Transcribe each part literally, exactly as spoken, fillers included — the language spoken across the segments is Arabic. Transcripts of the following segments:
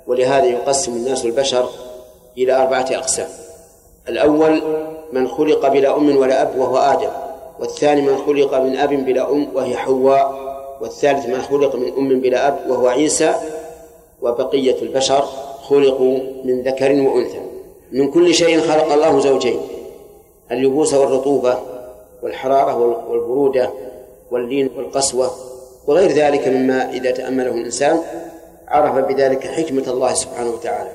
ولهذا يقسم الناس البشر إلى أربعة أقسام. الأول من خلق بلا أم ولا أب وهو آدم، والثاني من خلق من أب بلا أم وهي حواء، والثالث من خلق من أم بلا أب وهو عيسى، وبقية البشر خلقوا من ذكر وأنثى. من كل شيء خلق الله زوجين، اليبوس والرطوبة والحرارة والبرودة واللين والقسوة وغير ذلك مما إذا تأمله الإنسان عرف بذلك حكمة الله سبحانه وتعالى.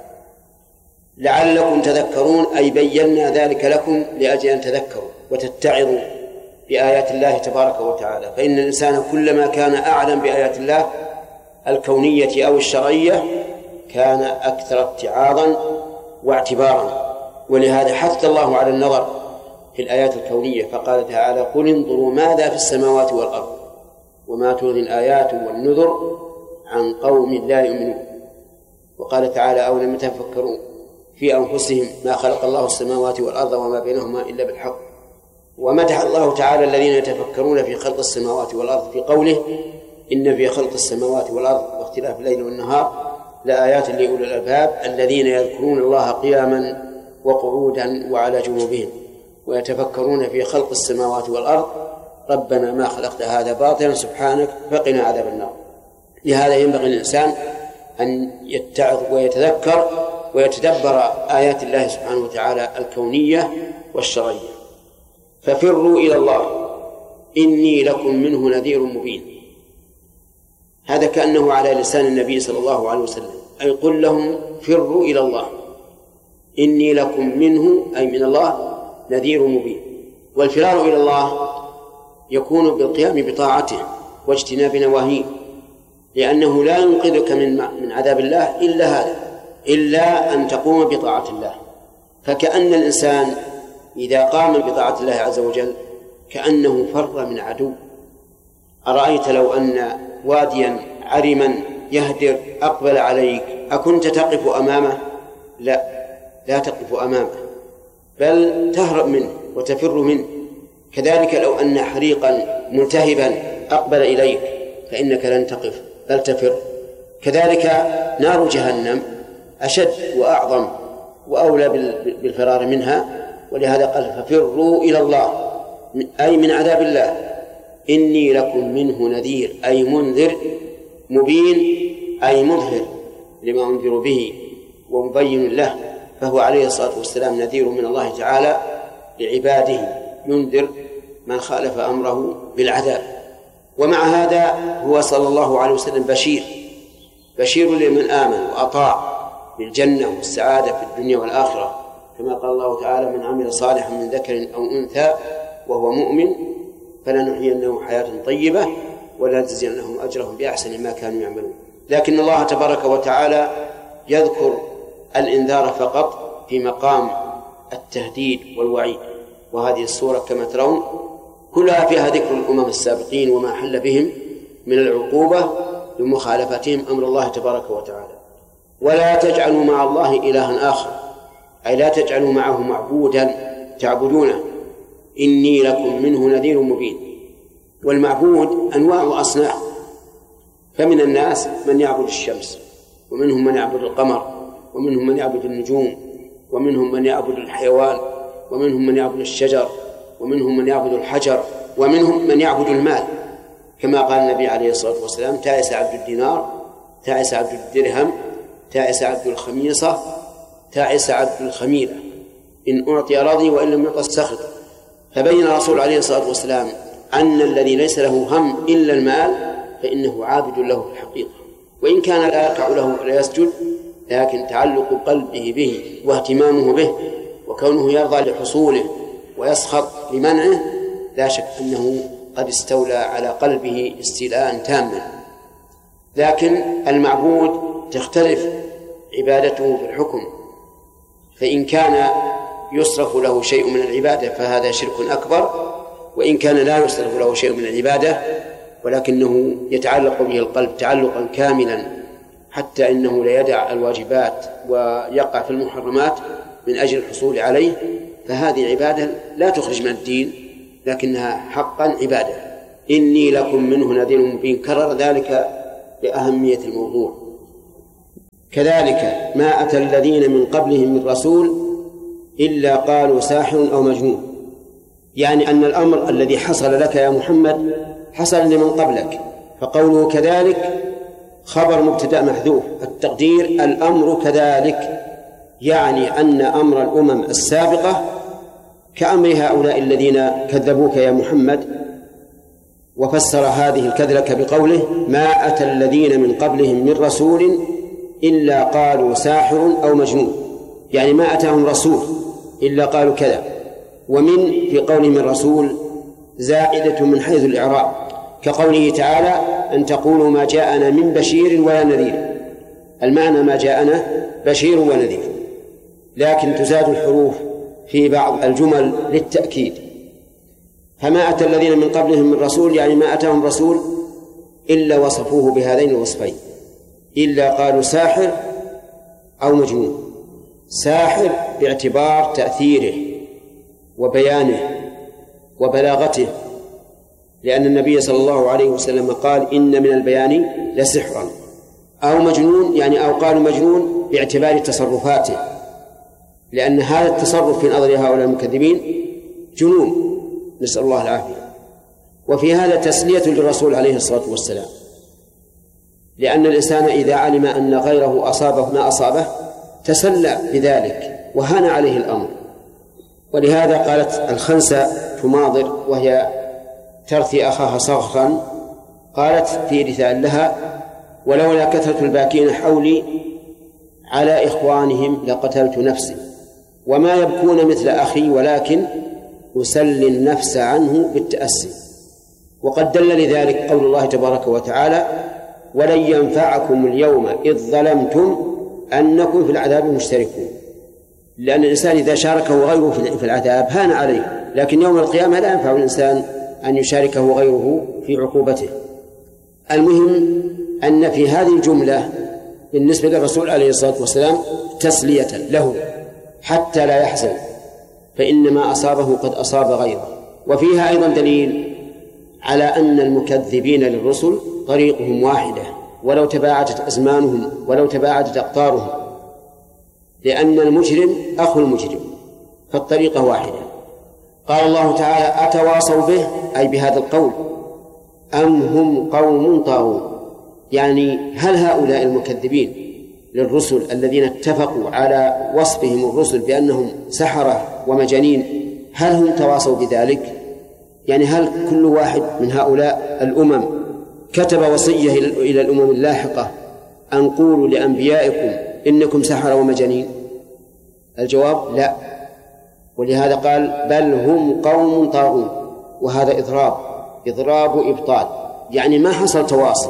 لعلكم تذكرون، أي بينا ذلك لكم لأجل أن تذكروا وتتعظوا بآيات الله تبارك وتعالى. فإن الإنسان كلما كان أعلم بآيات الله الكونية أو الشرعية كان أكثر اتعاظا واعتبارا. ولهذا حث الله على النظر في الآيات الكونية، فقال تعالى: قل انظروا ماذا في السماوات والأرض وما تغني الآيات والنذر عن قوم لا يؤمنون. وقال تعالى: أولم يتفكروا في أنفسهم ما خلق الله السماوات والأرض وما بينهما إلا بالحق. ومدح الله تعالى الذين يتفكرون في خلق السماوات والأرض في قوله: إن في خلق السماوات والأرض واختلاف الليل والنهار لآيات لأولي الألباب الذين يذكرون الله قياما وقعودا وعلى جنوبهم ويتفكرون في خلق السماوات والأرض ربنا ما خلقت هذا باطلا سبحانك فقنا عذاب النار. لهذا ينبغي الإنسان أن يتعظ ويتذكر ويتدبر آيات الله سبحانه وتعالى الكونية والشرعية. ففروا إلى الله إني لكم منه نذير مبين. هذا كأنه على لسان النبي صلى الله عليه وسلم، أي قل لهم فروا إلى الله إني لكم منه، أي من الله، نذير مبين. والفرار إلى الله يكون بالقيام بطاعته واجتناب نواهيه، لأنه لا ينقذك من من عذاب الله إلا هذا، إلا أن تقوم بطاعة الله. فكأن الإنسان إذا قام بطاعة الله عز وجل كأنه فر من عدو. أرأيت لو أن واديا عرما يهدر أقبل عليك أكنت تقف أمامه؟ لا، لا تقف أمامه، بل تهرب منه وتفر منه. كذلك لو أن حريقا ملتهبا أقبل إليك فإنك لن تقف بل تفر. كذلك نار جهنم أشد وأعظم وأولى بالفرار منها، ولهذا قال ففروا إلى الله أي من عذاب الله إني لكم منه نذير، أي منذر، مبين أي مظهر لما أنذر به ومبين له. فهو عليه الصلاة والسلام نذير من الله تعالى لعباده، ينذر من خالف أمره بالعذاب. ومع هذا هو صلى الله عليه وسلم بشير، بشير لمن آمن وأطاع بالجنة والسعادة في الدنيا والآخرة، كما قال الله تعالى: من عمل صالحا من ذكر أو أنثى وهو مؤمن فلنحيينه حياة طيبة ولنجزينهم أجرهم بأحسن ما كانوا يعملون. لكن الله تبارك وتعالى يذكر الإنذار فقط في مقام التهديد والوعيد. وهذه السورة كما ترون كلها فيها ذكر الأمم السابقين وما حل بهم من العقوبة بمخالفتهم أمر الله تبارك وتعالى. ولا تجعلوا مع الله إلها آخر، أي لا تجعلوا معه معبودا تعبدونه، إني لكم منه نذير مبين. والمعبود أنواع وأصناف، فمن الناس من يعبد الشمس، ومنهم من يعبد القمر، ومنهم من يعبد النجوم، ومنهم من يعبد الحيوان، ومنهم من يعبد الشجر، ومنهم من يعبد الحجر، ومنهم من يعبد المال، كما قال النبي عليه الصلاة والسلام: تعس عبد الدينار، تعس عبد الدرهم، تعس عبد الخميصة، تعس عبد الخميلة، إن أعطي رضي وإن لم يعطى سخط. فبين الرسول عليه الصلاة والسلام أن الذي ليس له هم إلا المال فإنه عابد له في الحقيقة، وإن كان لا يقع له ولا يسجد، لكن تعلق قلبه به واهتمامه به وكونه يرضى لحصوله ويسخط لمنعه لا شك أنه قد استولى على قلبه استيلاء تاما. لكن المعبود تختلف عبادته في الحكم، فإن كان يصرف له شيء من العبادة فهذا شرك أكبر، وإن كان لا يصرف له شيء من العبادة ولكنه يتعلق به القلب تعلقا كاملا حتى إنه لا يدع الواجبات ويقع في المحرمات من أجل الحصول عليه، فهذه عبادة لا تخرج من الدين لكنها حقا عبادة. إني لكم منه نذير مبين، كرر ذلك لأهمية الموضوع. كذلك ما أتى الذين من قبلهم من رسول إلا قالوا ساحر أو مجنون، يعني أن الأمر الذي حصل لك يا محمد حصل لمن قبلك. فقوله كذلك خبر مبتدأ محذوف، التقدير الأمر كذلك، يعني أن أمر الأمم السابقة كأمر هؤلاء الذين كذبوك يا محمد. وفسر هذه الكذلك بقوله ما أتى الذين من قبلهم من رسول إلا قالوا ساحر أو مجنون، يعني ما أتاهم رسول إلا قالوا كذا. ومن في قوله من رسول زائدة من حيث الإعراب، كقوله تعالى أن تقولوا ما جاءنا من بشير ولا نذير، المعنى ما جاءنا بشير ونذير، لكن تزاد الحروف في بعض الجمل للتأكيد. فما أتى الذين من قبلهم من رسول يعني ما أتاهم رسول إلا وصفوه بهذين الوصفين، إلا قالوا ساحر أو مجنون. ساحر باعتبار تأثيره وبيانه وبلاغته، لأن النبي صلى الله عليه وسلم قال إن من البيان لسحرا. أو مجنون يعني أو قالوا مجنون باعتبار تصرفاته، لأن هذا التصرف في نظر هؤلاء المكذبين جنون، نسأل الله العافية. وفي هذا تسلية للرسول عليه الصلاة والسلام، لأن الإنسان إذا علم أن غيره أصابه ما أصابه تسلى بذلك وهان عليه الأمر. ولهذا قالت الخنسة تماضر وهي ترثي أخاها صغرا، قالت في رثاء لها ولولا كثرة الباكين حولي على إخوانهم لقتلت نفسي وما يبكون مثل أخي ولكن أسلي النفس عنه بالتأسي. وقد دل لذلك قول الله تبارك وتعالى ولن ينفعكم اليوم إذ ظلمتم أنكم في العذاب مشتركون، لأن الإنسان إذا شاركه غيره في العذاب هان عليه، لكن يوم القيامة لا ينفع الإنسان أن يشاركه غيره في عقوبته. المهم أن في هذه الجملة بالنسبة للرسول عليه الصلاة والسلام تسلية له حتى لا يحزن، فإنما أصابه قد أصاب غيره. وفيها أيضا دليل على أن المكذبين للرسل طريقهم واحدة ولو تباعدت أزمانهم ولو تباعدت أقطارهم، لأن المجرم أخو المجرم فالطريقة واحدة. قال الله تعالى أتواصوا به أي بهذا القول أم هم قوم طاغون، يعني هل هؤلاء المكذبين للرسل الذين اتفقوا على وصفهم الرسل بأنهم سحرة ومجانين هل هم تواصوا بذلك؟ يعني هل كل واحد من هؤلاء الأمم كتب وصية إلى الأمم اللاحقة أن قولوا لأنبيائكم إنكم سحرة ومجانين؟ الجواب لا. ولهذا قال بل هم قوم طاغون، وهذا إضراب إضراب إبطال، يعني ما حصل تواصل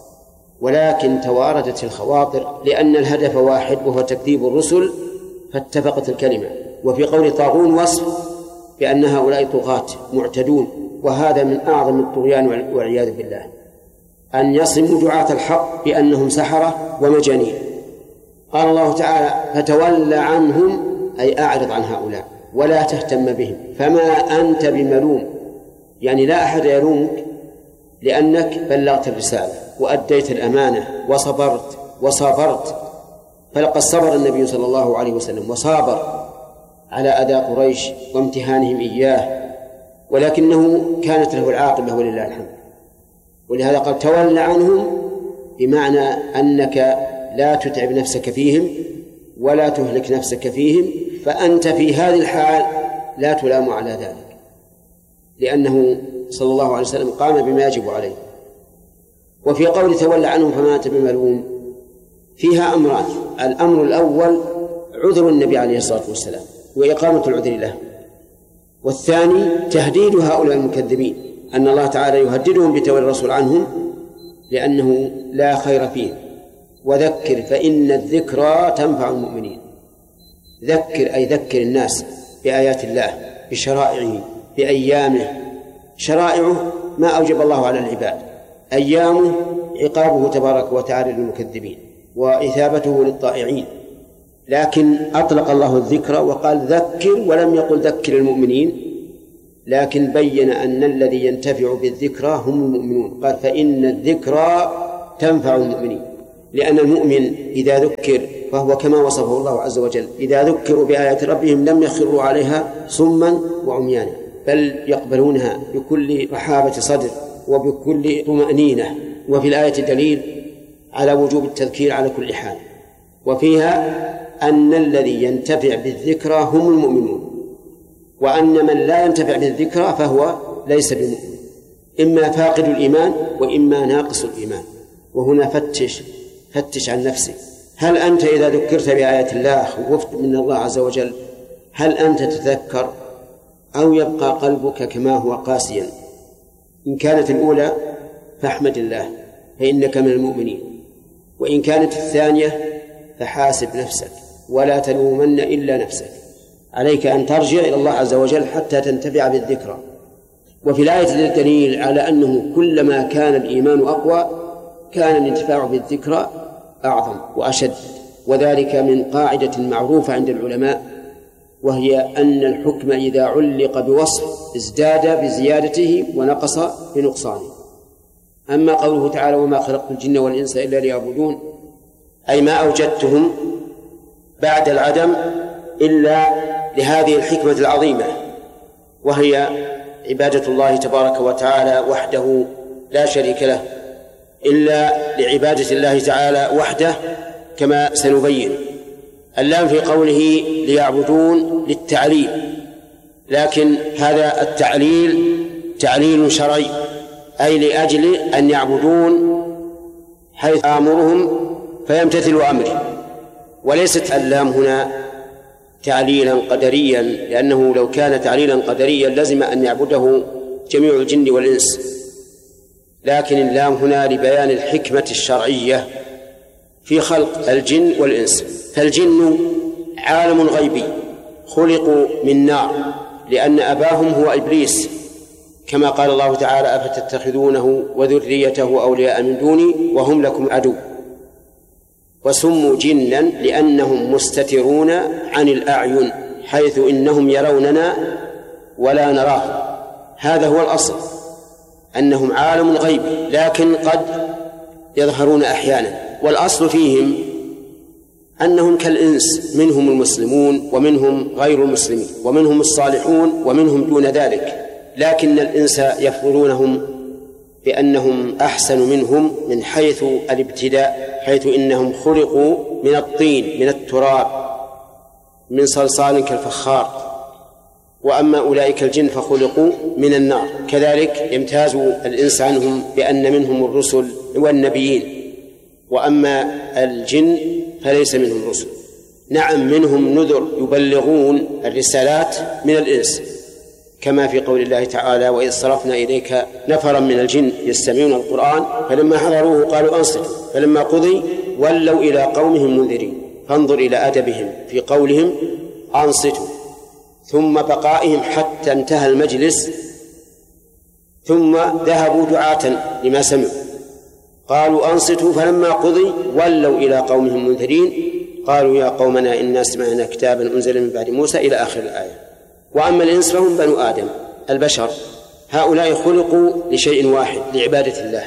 ولكن تواردت الخواطر لأن الهدف واحد وهو تكذيب الرسل فاتفقت الكلمة. وفي قول طاغون وصف بأن هؤلاء طغاة معتدون، وهذا من أعظم الطغيان والعياذ بالله أن يصموا دعاة الحق بأنهم سحرة ومجانين. قال الله تعالى فتولى عنهم أي أعرض عن هؤلاء ولا تهتم بهم فما أنت بملوم، يعني لا أحد يلومك لأنك بلغت الرسالة وأديت الأمانة وصبرت وصابرت. فلقد صبر النبي صلى الله عليه وسلم وصابر على أداء قريش وامتهانهم إياه، ولكنه كانت له العاقبة ولله الحمد. ولهذا قال تولى عنهم بمعنى أنك لا تتعب نفسك فيهم ولا تهلك نفسك فيهم، فأنت في هذه الحال لا تلام على ذلك، لأنه صلى الله عليه وسلم قام بما يجب عليه. وفي قول تولى عنهم فما أنت بملوم فيها أمران: الأمر الأول عذر النبي عليه الصلاة والسلام وإقامة العذر له، والثاني تهديد هؤلاء المكذبين أن الله تعالى يهددهم بتولي الرسول عنهم لأنه لا خير فيه. وذكر فإن الذكرى تنفع المؤمنين. ذكر أي ذكر الناس بآيات الله بشرائعه بأيامه. شرائعه ما أوجب الله على العباد، أيامه عقابه تبارك وتعالى للمكذبين وإثابته للطائعين. لكن أطلق الله الذكر وقال ذكر ولم يقل ذكر المؤمنين، لكن بين أن الذي ينتفع بالذكرى هم المؤمنون. قال فإن الذكرى تنفع المؤمنين، لأن المؤمن إذا ذكر فهو كما وصفه الله عز وجل: إذا ذكروا بآيات ربهم لم يخروا عليها صما وعميانا، بل يقبلونها بكل رحابة صدر وبكل طمأنينة. وفي الآية دليل على وجوب التذكير على كل حال، وفيها أن الذي ينتفع بالذكرى هم المؤمنون، وأن من لا ينتفع بالذكرى فهو ليس بمؤمن، إما فاقد الإيمان وإما ناقص الإيمان. وهنا فتش فتش عن نفسك، هل أنت إذا ذكرت بآيات الله خوفت من الله عز وجل؟ هل أنت تتذكر أو يبقى قلبك كما هو قاسيا؟ إن كانت الأولى فاحمد الله فإنك من المؤمنين، وإن كانت الثانية فحاسب نفسك ولا تلومن إلا نفسك. عليك أن ترجع إلى الله عز وجل حتى تنتفع بالذكرى. وفي الآية دليل على أنه كلما كان الإيمان أقوى كان الانتفاع بالذكرى أعظم وأشد، وذلك من قاعدة معروفة عند العلماء، وهي أن الحكم إذا علق بوصف ازداد بزيادته ونقص بنقصانه. أما قوله تعالى: وما خلقت الجن والإنس إلا ليعبدون، أي ما أوجدتهم بعد العدم إلا لهذه الحكمة العظيمة، وهي عبادة الله تبارك وتعالى وحده لا شريك له، إلا لعبادة الله تعالى وحده كما سنبين. اللام في قوله ليعبدون للتعليل، لكن هذا التعليل تعليل شرعي، أي لأجل أن يعبدون حيث آمرهم فيمتثلوا أمره، وليست اللام هنا تعليلا قدريا، لأنه لو كان تعليلا قدريا لزم أن يعبده جميع الجن والإنس، لكن اللام هنا لبيان الحكمة الشرعية في خلق الجن والإنس. فالجن عالم غيبي خلقوا من نار لأن أباهم هو إبليس، كما قال الله تعالى: أفتتخذونه وذريته أولياء من دوني وهم لكم عدو. وسموا جنا لأنهم مستترون عن الأعين، حيث إنهم يروننا ولا نراهم. هذا هو الأصل، أنهم عالم غيبي لكن قد يظهرون أحيانا، والأصل فيهم أنهم كالإنس، منهم المسلمون ومنهم غير المسلمين، ومنهم الصالحون ومنهم دون ذلك، لكن الإنس يفضلونهم بأنهم أحسن منهم من حيث الابتداء، حيث إنهم خلقوا من الطين، من التراب، من صلصال كالفخار. وأما أولئك الجن فخلقوا من النار. كذلك يمتاز الإنس عنهم بأن منهم الرسل والنبيين، وأما الجن فليس منهم رسل. نعم منهم نذر يبلغون الرسالات من الإنس، كما في قول الله تعالى: وإذ صرفنا إليك نفرا من الجن يستمعون القرآن فلما حضروه قالوا أنصتوا فلما قضي ولوا إلى قومهم منذرين. فانظر إلى أدبهم في قولهم أنصتوا، ثم بقائهم حتى انتهى المجلس، ثم ذهبوا دعاة لما سمعوا، قالوا أنصتوا فلما قضي ولوا إلى قومهم منذرين، قالوا يا قومنا إنا سمعنا كتابا أنزل من بعد موسى إلى آخر الآية. وأما الإنس فهم بنو آدم البشر، هؤلاء خلقوا لشيء واحد، لعبادة الله،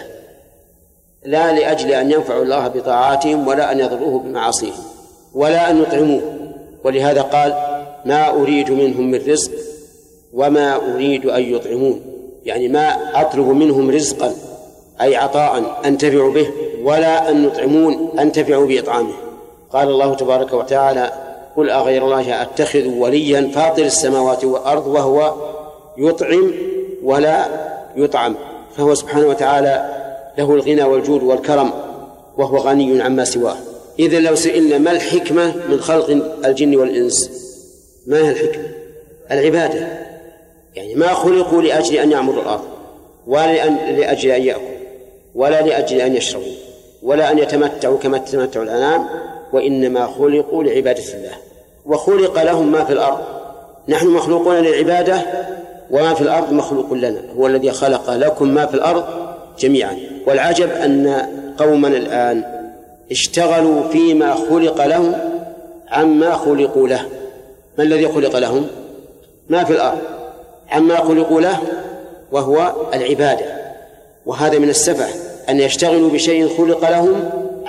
لا لأجل أن ينفعوا الله بطاعاتهم ولا أن يضروه بمعاصيهم ولا أن يطعموه. ولهذا قال: ما أريد منهم من رزق وما أريد أن يطعمون، يعني ما أطلب منهم رزقا أي عطاء أنتفع به، ولا أن يطعمون أنتفع بإطعامه. قال الله تبارك وتعالى: قل أغير الله أتخذ وليا فاطر السماوات والأرض وهو يطعم ولا يطعم. فهو سبحانه وتعالى له الغنى والجود والكرم، وهو غني عما سواه. إذن لو سئلنا ما الحكمة من خلق الجن والإنس، ما هي الحكمة؟ العبادة، يعني ما خلقوا لأجل أن يعمروا الأرض، ولا لأجل أن يأكلوا، ولا لأجل أن يشربوا، ولا أن يتمتعوا كما تتمتع الأنام، وإنما خلقوا لعبادة الله. وخلق لهم ما في الأرض، نحن مخلوقون للعبادة، وما في الأرض مخلوق لنا، هو الذي خلق لكم ما في الأرض جميعا. والعجب أن قومنا الآن اشتغلوا فيما خلق لهم عما خلقوا له. ما الذي خلق لهم؟ ما في الأرض، عما خلقوا له وهو العبادة. وهذا من السفه أن يشتغلوا بشيء خلق لهم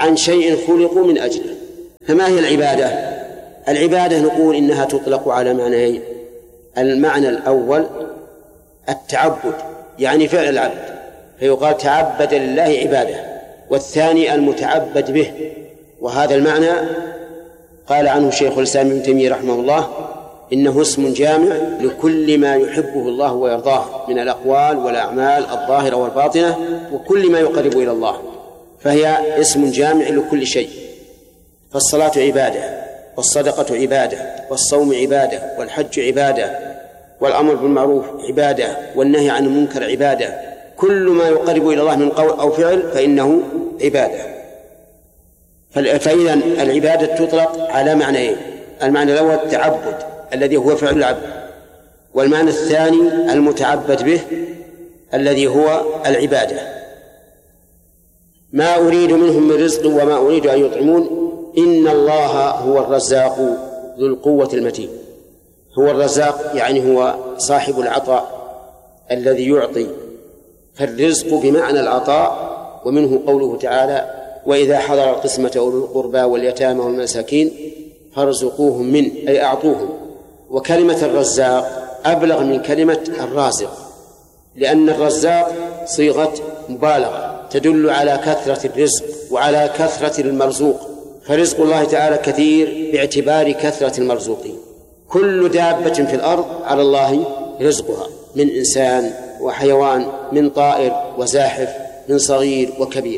عن شيء خلقوا من أجله. فما هي العبادة؟ العبادة نقول إنها تطلق على معنيين. المعنى الأول التعبد، يعني فعل العبد، فيقال تعبد لله عبادة. والثاني المتعبد به، وهذا المعنى قال عنه شيخ الإسلام ابن تيمية رحمه الله إنه اسم جامع لكل ما يحبه الله ويرضاه من الأقوال والأعمال الظاهرة والباطنة وكل ما يقرب إلى الله، فهي اسم جامع لكل شيء. فالصلاة عبادة، والصدقة عبادة، والصوم عبادة، والحج عبادة، والأمر بالمعروف عبادة، والنهي عن المنكر عبادة. كل ما يقرب إلى الله من قول أو فعل فإنه عبادة. فإذا العبادة تطلق على معنيين: المعنى الأول التعبد الذي هو فعل العبد، والمعنى الثاني المتعبد به الذي هو العبادة. ما أريد منهم من رزق وما أريد أن يطعمون إن الله هو الرزاق ذو القوة المتين. هو الرزاق يعني هو صاحب العطاء الذي يعطي، فالرزق بمعنى العطاء. ومنه قوله تعالى: وإذا حضر القسمة أولو القربى واليتامى والمساكين فارزقوهم منه، أي أعطوهم. وكلمة الرزاق أبلغ من كلمة الرازق، لأن الرزاق صيغة مبالغة تدل على كثرة الرزق وعلى كثرة المرزوق، فرزق الله تعالى كثير باعتبار كثرة المرزوقين. كل دابة في الأرض على الله رزقها، من إنسان وحيوان، من طائر وزاحف، من صغير وكبير.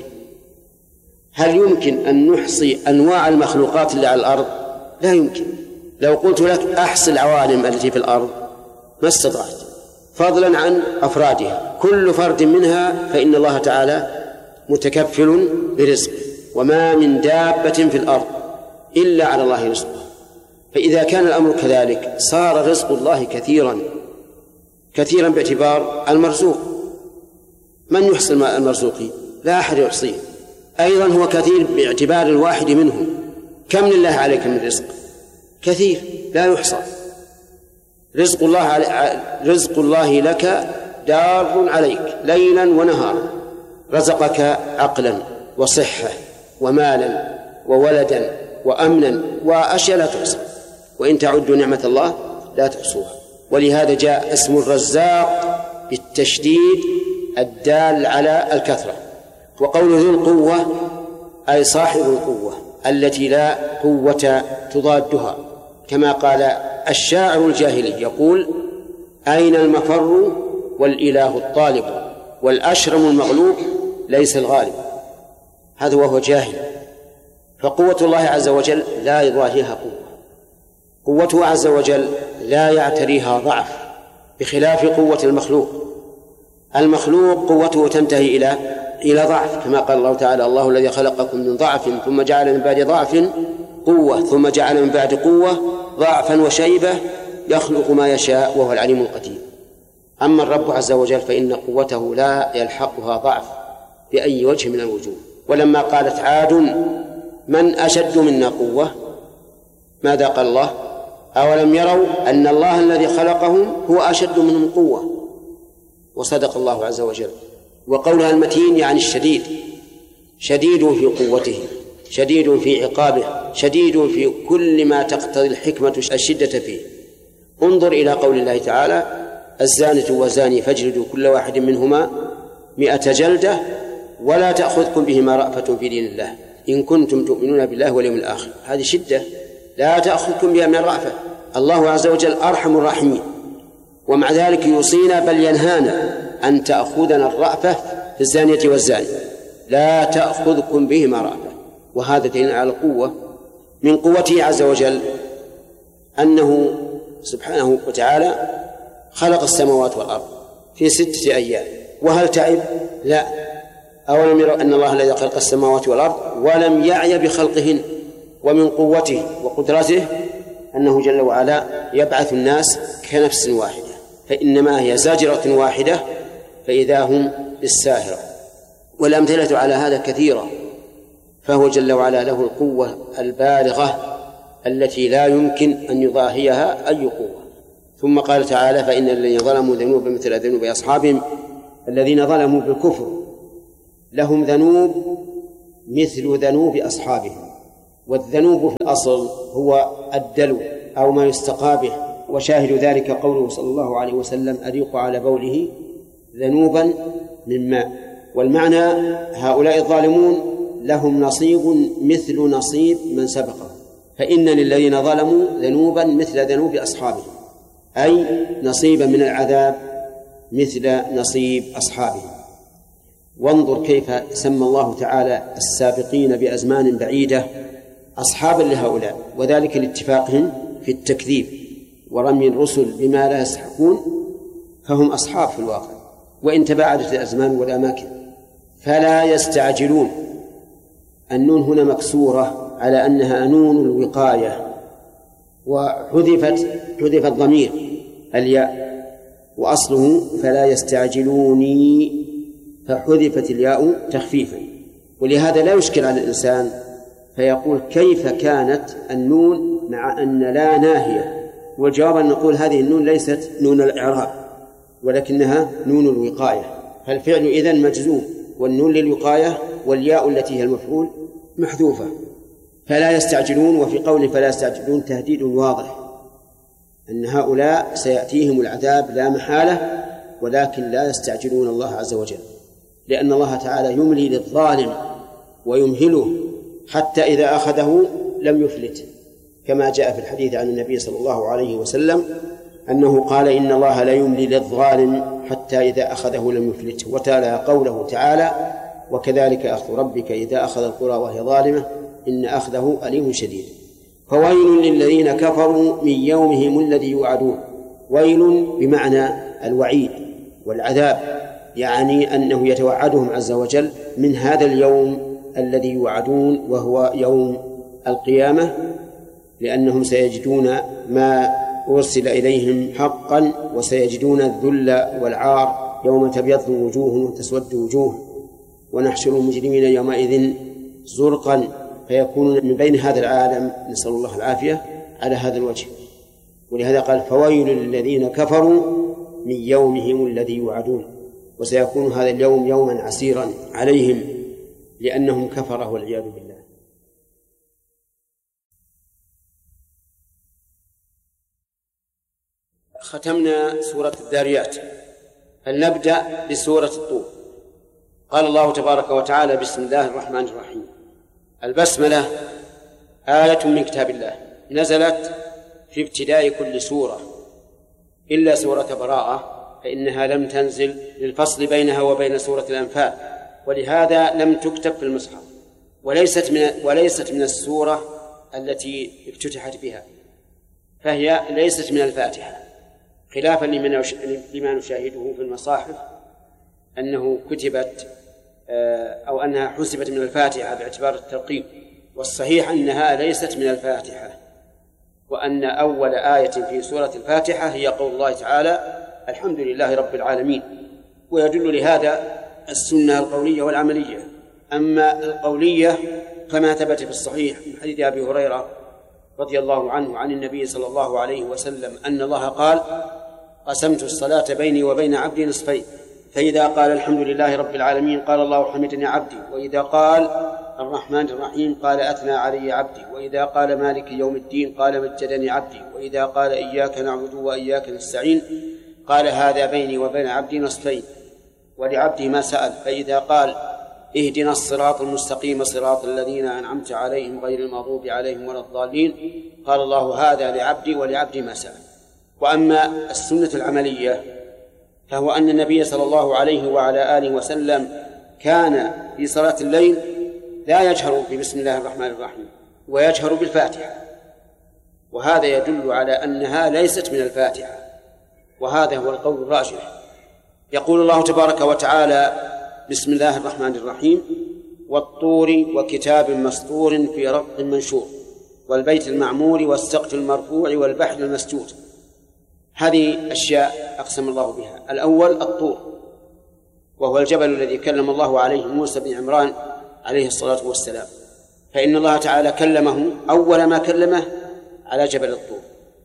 هل يمكن أن نحصي أنواع المخلوقات اللي على الأرض؟ لا يمكن. لو قلت لك أحصي العوالم التي في الأرض ما استطعت، فضلا عن أفرادها. كل فرد منها فإن الله تعالى متكفل برزقه، وما من دابة في الأرض إلا على الله رزقها. فإذا كان الأمر كذلك صار رزق الله كثيرا كثيرا باعتبار المرزوق. من يحصي المرزوقين؟ لا أحد يحصيه. أيضا هو كثير باعتبار الواحد منهم. كم لله عليك من رزق؟ كثير لا يحصى. رزق الله رزق الله لك دار عليك ليلا ونهارا، رزقك عقلا وصحة ومالا وولدا وأمنا وأشياء لا تحصى، وإن تعدوا نعمة الله لا تحصوها. ولهذا جاء اسم الرزاق بالتشديد الدال على الكثرة. وقول ذو القوة أي صاحب القوة التي لا قوة تضادها، كما قال الشاعر الجاهلي يقول: أين المفر والإله الطالب والأشرم المغلوب ليس الغالب. هذا وهو جاهل. فقوة الله عز وجل لا يضاهيها قوة. قوته عز وجل لا يعتريها ضعف، بخلاف قوة المخلوق. المخلوق قوته تنتهي إلى إلى ضعف، كما قال الله تعالى: الله الذي خلقكم من ضعف ثم جعل من بعد ضعف قوة ثم جعل من بعد قوة ضعفا وشيبة يخلق ما يشاء وهو العليم القدير. أما الرب عز وجل فإن قوته لا يلحقها ضعف بأي وجه من الوجوه. ولما قالت عاد من أشد منا قوة ماذا قال الله؟ أولم يروا أن الله الذي خلقهم هو أشد منهم قوة. وصدق الله عز وجل. وقولها المتين يعني الشديد، شديد في قوته، شديد في عقابه، شديد في كل ما تقتضي الحكمة الشدة فيه. انظر إلى قول الله تعالى: الزانية والزاني فاجلدوا كل واحد منهما مئة جلدة ولا تأخذكم بهما رأفة في دين الله إن كنتم تؤمنون بالله واليوم الآخر. هذه شدة، لا تأخذكم بها من الرأفة. الله عز وجل أرحم الراحمين، ومع ذلك يوصينا بل ينهانا أن تأخذنا الرأفة في الزانية والزاني، لا تأخذكم بهما رأفة. وهذا دليل على القوة. من قوته عز وجل أنه سبحانه وتعالى خلق السماوات والأرض في ستة أيام. وهل تعب؟ لا. أولم يروا أن الله الذي خلق السماوات والأرض ولم يعي بخلقهن. ومن قوته وقدرته أنه جل وعلا يبعث الناس كنفس واحدة، فإنما هي زاجرة واحدة فإذا هم بالساهرة. والأمثلة على هذا كثيرة. فهو جل وعلا له القوة البالغة التي لا يمكن أن يضاهيها أي قوة. ثم قال تعالى: فإن الذين ظلموا ذنوبا مثل ذنوب أصحابهم الذين ظلموا بالكفر لهم ذنوب مثل ذنوب أصحابهم. والذنوب في الأصل هو الدلو أو ما يستقى به، وشاهد ذلك قوله صلى الله عليه وسلم: أريق على بوله ذنوبا من ماء. والمعنى هؤلاء الظالمون لهم نصيب مثل نصيب من سبقهم، فإن للذين ظلموا ذنوبا مثل ذنوب أصحابهم، أي نصيبا من العذاب مثل نصيب أصحابهم. وانظر كيف سمى الله تعالى السابقين بأزمان بعيدة أصحابا لهؤلاء، وذلك لاتفاقهم في التكذيب ورمي الرسل بما لا يستحقون، فهم أصحاب في الواقع وإن تباعدت الأزمان والأماكن. فلا يستعجلون. النون هنا مكسورة على أنها نون الوقاية، وحذفت حذف الضمير الياء، وأصله فلا يستعجلوني، فحذفت الياء تخفيفا. ولهذا لا يشكل على الإنسان فيقول كيف كانت النون مع أن لا ناهية، والجواب أن نقول هذه النون ليست نون الإعراب ولكنها نون الوقاية، فالفعل إذن مجزوم، والنون للوقاية والياء التي هي المفعول محذوفة. فلا يستعجلون. وفي قول فلا يستعجلون تهديد واضح أن هؤلاء سيأتيهم العذاب لا محالة، ولكن لا يستعجلون الله عز وجل، لأن الله تعالى يملي للظالم ويمهله حتى إذا أخذه لم يفلت، كما جاء في الحديث عن النبي صلى الله عليه وسلم أنه قال: إن الله لا يملي للظالم حتى إذا أخذه لم يفلت. وتلا قوله تعالى: وكذلك أخذ ربك إذا أخذ القرى وهي ظالمة إن أخذه أليم شديد. فويل للذين كفروا من يومهم الذي يوعدون. ويل بمعنى الوعيد والعذاب، يعني أنه يتوعدهم عز وجل من هذا اليوم الذي يوعدون، وهو يوم القيامة، لأنهم سيجدون ما أرسل إليهم حقا، وسيجدون الذل والعار يوم تبيض وجوه وتسود وجوه، ونحشر المجرمين يومئذ زرقا، فيكونون من بين هذا العالم، نسأل الله العافية، على هذا الوجه. ولهذا قال: فويل للذين كفروا من يومهم الذي يوعدون. وسيكون هذا اليوم يوما عسيرا عليهم لأنهم كفروا والعياذ بالله. ختمنا سورة الذاريات، فلنبدأ بسورة الطور. قال الله تبارك وتعالى: بسم الله الرحمن الرحيم. البسملة آية من كتاب الله، نزلت في ابتداء كل سورة إلا سورة براءة، فإنها لم تنزل للفصل بينها وبين سورة الأنفال، ولهذا لم تكتب في المصحف، وليست من وليست من السورة التي افتتحت بها، فهي ليست من الفاتحة، خلافا لما نشاهده في المصاحف أنه كتبت أو أنها حسبت من الفاتحة باعتبار الترقيم. والصحيح أنها ليست من الفاتحة، وأن أول آية في سورة الفاتحة هي قول الله تعالى: الحمد لله رب العالمين. ويدل لهذا السنة القولية والعملية. أما القولية فما ثبت في الصحيح من حديث أبي هريرة رضي الله عنه عن النبي صلى الله عليه وسلم أن الله قال: قسمت الصلاة بيني وبين عبدي نصفين، فإذا قال الحمد لله رب العالمين قال الله حمدني عبدي، وإذا قال الرحمن الرحيم قال أثنى علي عبدي، وإذا قال مالك يوم الدين قال مجدني عبدي، وإذا قال إياك نعبد وإياك نستعين قال هذا بيني وبين عبدي نصفين ولعبدي ما سأل، فإذا قال اهدنا الصراط المستقيم صراط الذين أنعمت عليهم غير المغضوب عليهم ولا الضالين قال الله هذا لعبدي ولعبدي ما سأل. وأما السنة العملية فهو أن النبي صلى الله عليه وعلى آله وسلم كان في صلاة الليل لا يجهر ببسم الله الرحمن الرحيم ويجهر بالفاتحة، وهذا يدل على أنها ليست من الفاتحة، وهذا هو القول الراجح. يقول الله تبارك وتعالى: بسم الله الرحمن الرحيم، والطور وكتاب مسطور في رق منشور والبيت المعمور والسقف المرفوع والبحر المسجور. هذه أشياء أقسم الله بها. الأول الطور، وهو الجبل الذي كلم الله عليه موسى بن عمران عليه الصلاة والسلام، فإن الله تعالى كلمه أول ما كلمه على جبل الطور،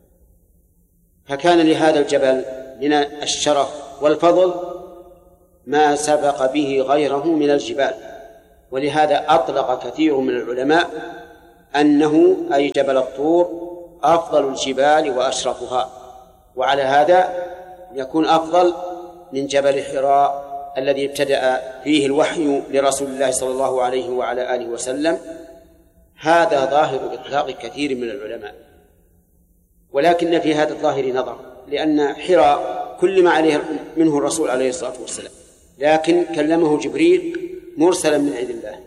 فكان لهذا الجبل من الشرف والفضل ما سبق به غيره من الجبال، ولهذا أطلق كثير من العلماء أنه أي جبل الطور أفضل الجبال وأشرفها، وعلى هذا يكون أفضل من جبل حراء الذي ابتدأ فيه الوحي لرسول الله صلى الله عليه وعلى آله وسلم. هذا ظاهر إطلاق كثير من العلماء، ولكن في هذا الظاهر نظر، لأن حراء كل ما عليه منه الرسول عليه الصلاة والسلام، لكن كلمه جبريل مرسلا من عند الله،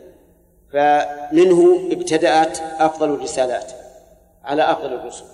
فمنه ابتدأت أفضل الرسالات على أفضل الرسل.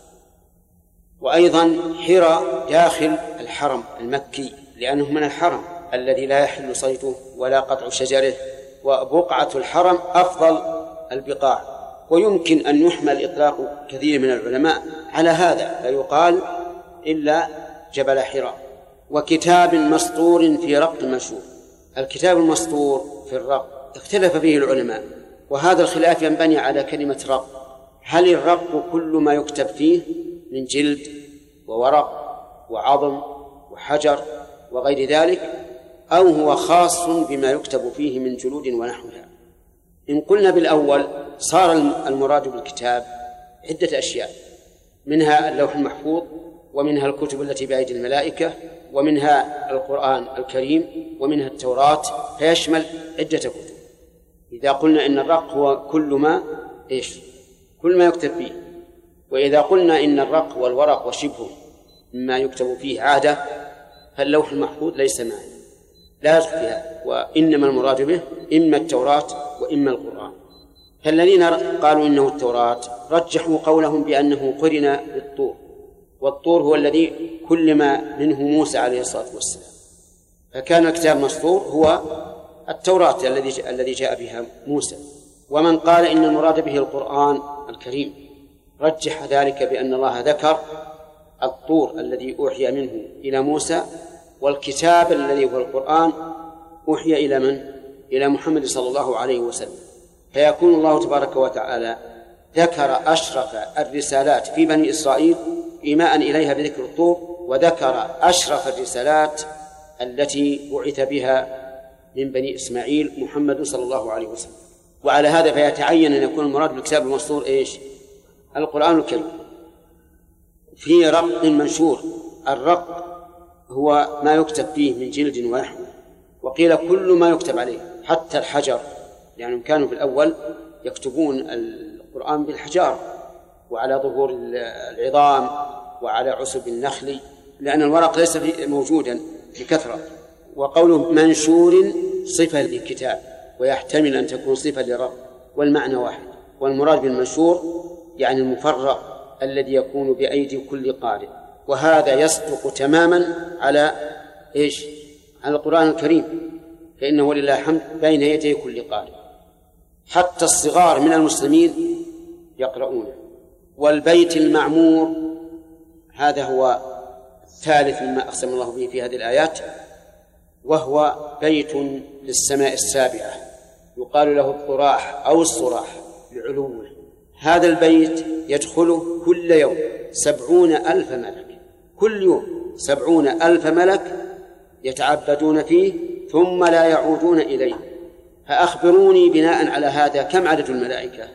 وأيضا حراء داخل الحرم المكي، لأنه من الحرم الذي لا يحل صيده ولا قطع شجره، وبقعة الحرم أفضل البقاع، ويمكن أن يحمل إطلاق كثير من العلماء على هذا، فيقال إلا جبل حراء. وكتاب مسطور في رق منشور. الكتاب المسطور في الرق اختلف فيه العلماء، وهذا الخلاف ينبني على كلمة رق. هل الرق كل ما يكتب فيه من جلد وورق وعظم وحجر وغير ذلك، أو هو خاص بما يكتب فيه من جلود ونحوها؟ إن قلنا بالأول صار المراد بالكتاب عدة أشياء، منها اللوح المحفوظ، ومنها الكتب التي بأيدي الملائكة، ومنها القرآن الكريم، ومنها التوراة، فيشمل عدة كتب. إذا قلنا إن الرق هو كل ما إيش كل ما يكتب فيه، وإذا قلنا إن الرق والورق وشبهه مما يكتب فيه عادة، فاللوح المحفوظ ليس معنى لا يدخل فيها، وإنما المراد به إما التوراة وإما القرآن. فالذين قالوا إنه التوراة رجحوا قولهم بأنه قرن بالطور، والطور هو الذي كلم منه موسى عليه الصلاة والسلام، فكان الكتاب مسطور هو التوراة الذي الذي جاء بها موسى. ومن قال إن المراد به القرآن الكريم رجح ذلك بأن الله ذكر الطور الذي أوحي منه إلى موسى، والكتاب الذي هو القرآن أوحي إلى من؟ إلى محمد صلى الله عليه وسلم. فيكون الله تبارك وتعالى ذكر أشرف الرسالات في بني إسرائيل إيماء إليها بذكر الطور، وذكر أشرف الرسالات التي بعث بها من بني إسماعيل محمد صلى الله عليه وسلم. وعلى هذا فيتعين أن يكون المراد بالكتاب المسطور إيش؟ القرآن الكريم في رق منشور. الرق هو ما يكتب فيه من جلد ونحوه، وقيل كل ما يكتب عليه حتى الحجر، يعني كانوا في الأول يكتبون القرآن بالحجار وعلى ظهور العظام وعلى عصب النخل، لأن الورق ليس موجودا بكثرة. وقوله منشور صفة للكتاب، ويحتمل أن تكون صفة للرق، والمعنى واحد. والمراد بالمنشور يعني المفرق الذي يكون بأيدي كل قارئ، وهذا يصدق تماما على إيش؟ على القرآن الكريم، فإنه ولله الحمد بين يدي كل قارئ، حتى الصغار من المسلمين يقرؤونه. والبيت المعمور هذا هو الثالث مما أقسم الله به في هذه الآيات، وهو بيت للسماء السابعة، يقال له الطراح أو الصراح لعلوه. هذا البيت يدخله كل يوم سبعون ألف ملك، كل يوم سبعون ألف ملك يتعبدون فيه ثم لا يعودون إليه. فأخبروني بناء على هذا كم عدد الملائكة؟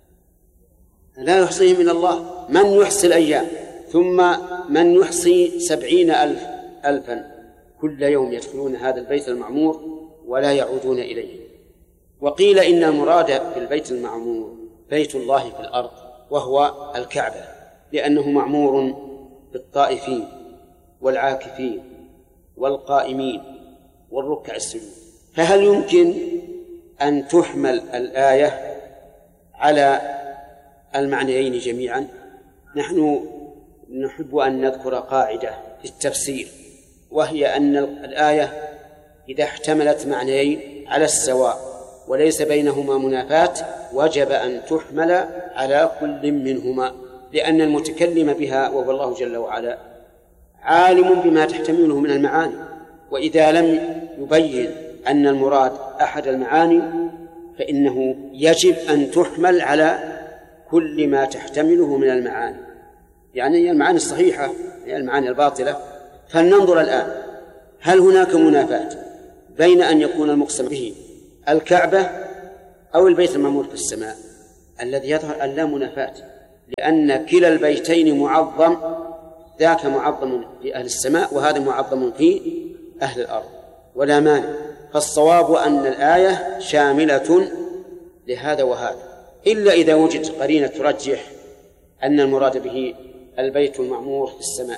لا يحصيهم من الله. من يحصي الأيام؟ ثم من يحصي سبعين ألف ألفا كل يوم يدخلون هذا البيت المعمور ولا يعودون إليه. وقيل إن المراد بالبيت المعمور بيت الله في الأرض، وهو الكعبة، لأنه معمور بالطائفين والعاكفين والقائمين والركع السجود. فهل يمكن أن تحمل الآية على المعنيين جميعا؟ نحن نحب أن نذكر قاعدة في التفسير، وهي أن الآية إذا احتملت معنيين على السواء وليس بينهما منافاة وجب أن تحمل على كل منهما، لأن المتكلم بها وهو الله جل وعلا عالم بما تحتمله من المعاني، وإذا لم يبين أن المراد أحد المعاني فإنه يجب أن تحمل على كل ما تحتمله من المعاني، يعني المعاني الصحيحة هي المعاني الباطلة. فلننظر الآن، هل هناك منافاة بين أن يكون المقسم به الكعبة أو البيت المعمور في السماء، الذي يظهر أن لا منافاة، لأن كلا البيتين معظم، ذاك معظم في أهل السماء وهذا معظم في أهل الأرض ولا مانع. فالصواب أن الآية شاملة لهذا وهذا، إلا إذا وجد قرينة ترجح أن المراد به البيت المعمور في السماء.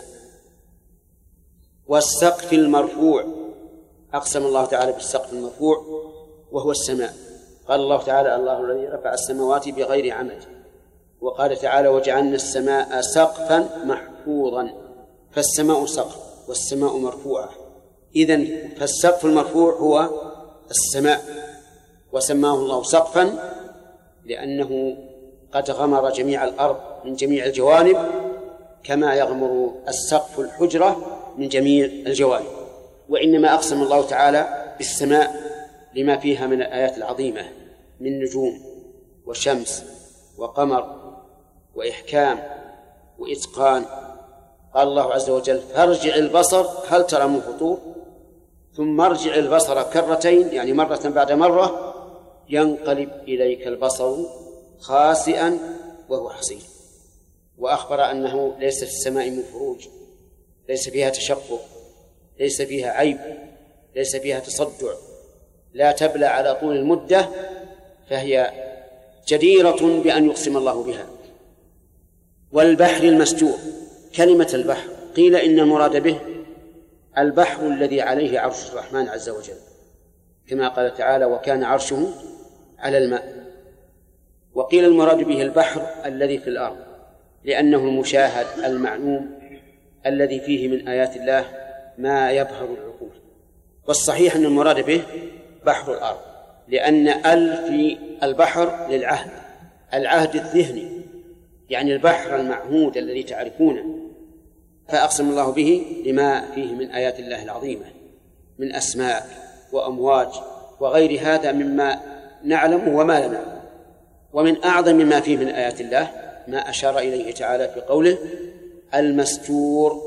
والسقف المرفوع، أقسم الله تعالى بالسقف المرفوع وهو السماء. قال الله تعالى: الله الذي رفع السماوات بغير عمد. وقال تعالى: وجعلنا السماء سقفا محفوظا. فالسماء سقف والسماء مرفوعة، إذن فالسقف المرفوع هو السماء، وسماه الله سقفا لأنه قد غمر جميع الأرض من جميع الجوانب كما يغمر السقف الحجرة من جميع الجوانب. وإنما أقسم الله تعالى بالسماء لما فيها من الآيات العظيمة من نجوم وشمس وقمر وإحكام وإتقان. قال الله عز وجل: فارجع البصر هل ترى من فطور، ثم ارجع البصر كرتين، يعني مرة بعد مرة، ينقلب إليك البصر خاسئا وهو حسير. وأخبر أنه ليس في السماء من فروج، ليس فيها تشقق، ليس فيها عيب، ليس فيها تصدع، لا تبلى على طول المدة، فهي جديرة بأن يقسم الله بها. والبحر المسجور، كلمة البحر قيل إن المراد به البحر الذي عليه عرش الرحمن عز وجل، كما قال تعالى: وكان عرشه على الماء. وقيل المراد به البحر الذي في الأرض، لأنه المشاهد المعلوم الذي فيه من آيات الله ما يبهر العقول. والصحيح أن المراد به بحر الأرض، لأن ال في البحر للعهد، العهد الذهني، يعني البحر المعهود الذي تعرفونه. فأقسم الله به لما فيه من آيات الله العظيمة من أسماء وأمواج وغير هذا مما نعلم وما لا نعلم. ومن أعظم ما فيه من آيات الله ما أشار إليه تعالى في قوله: المستور.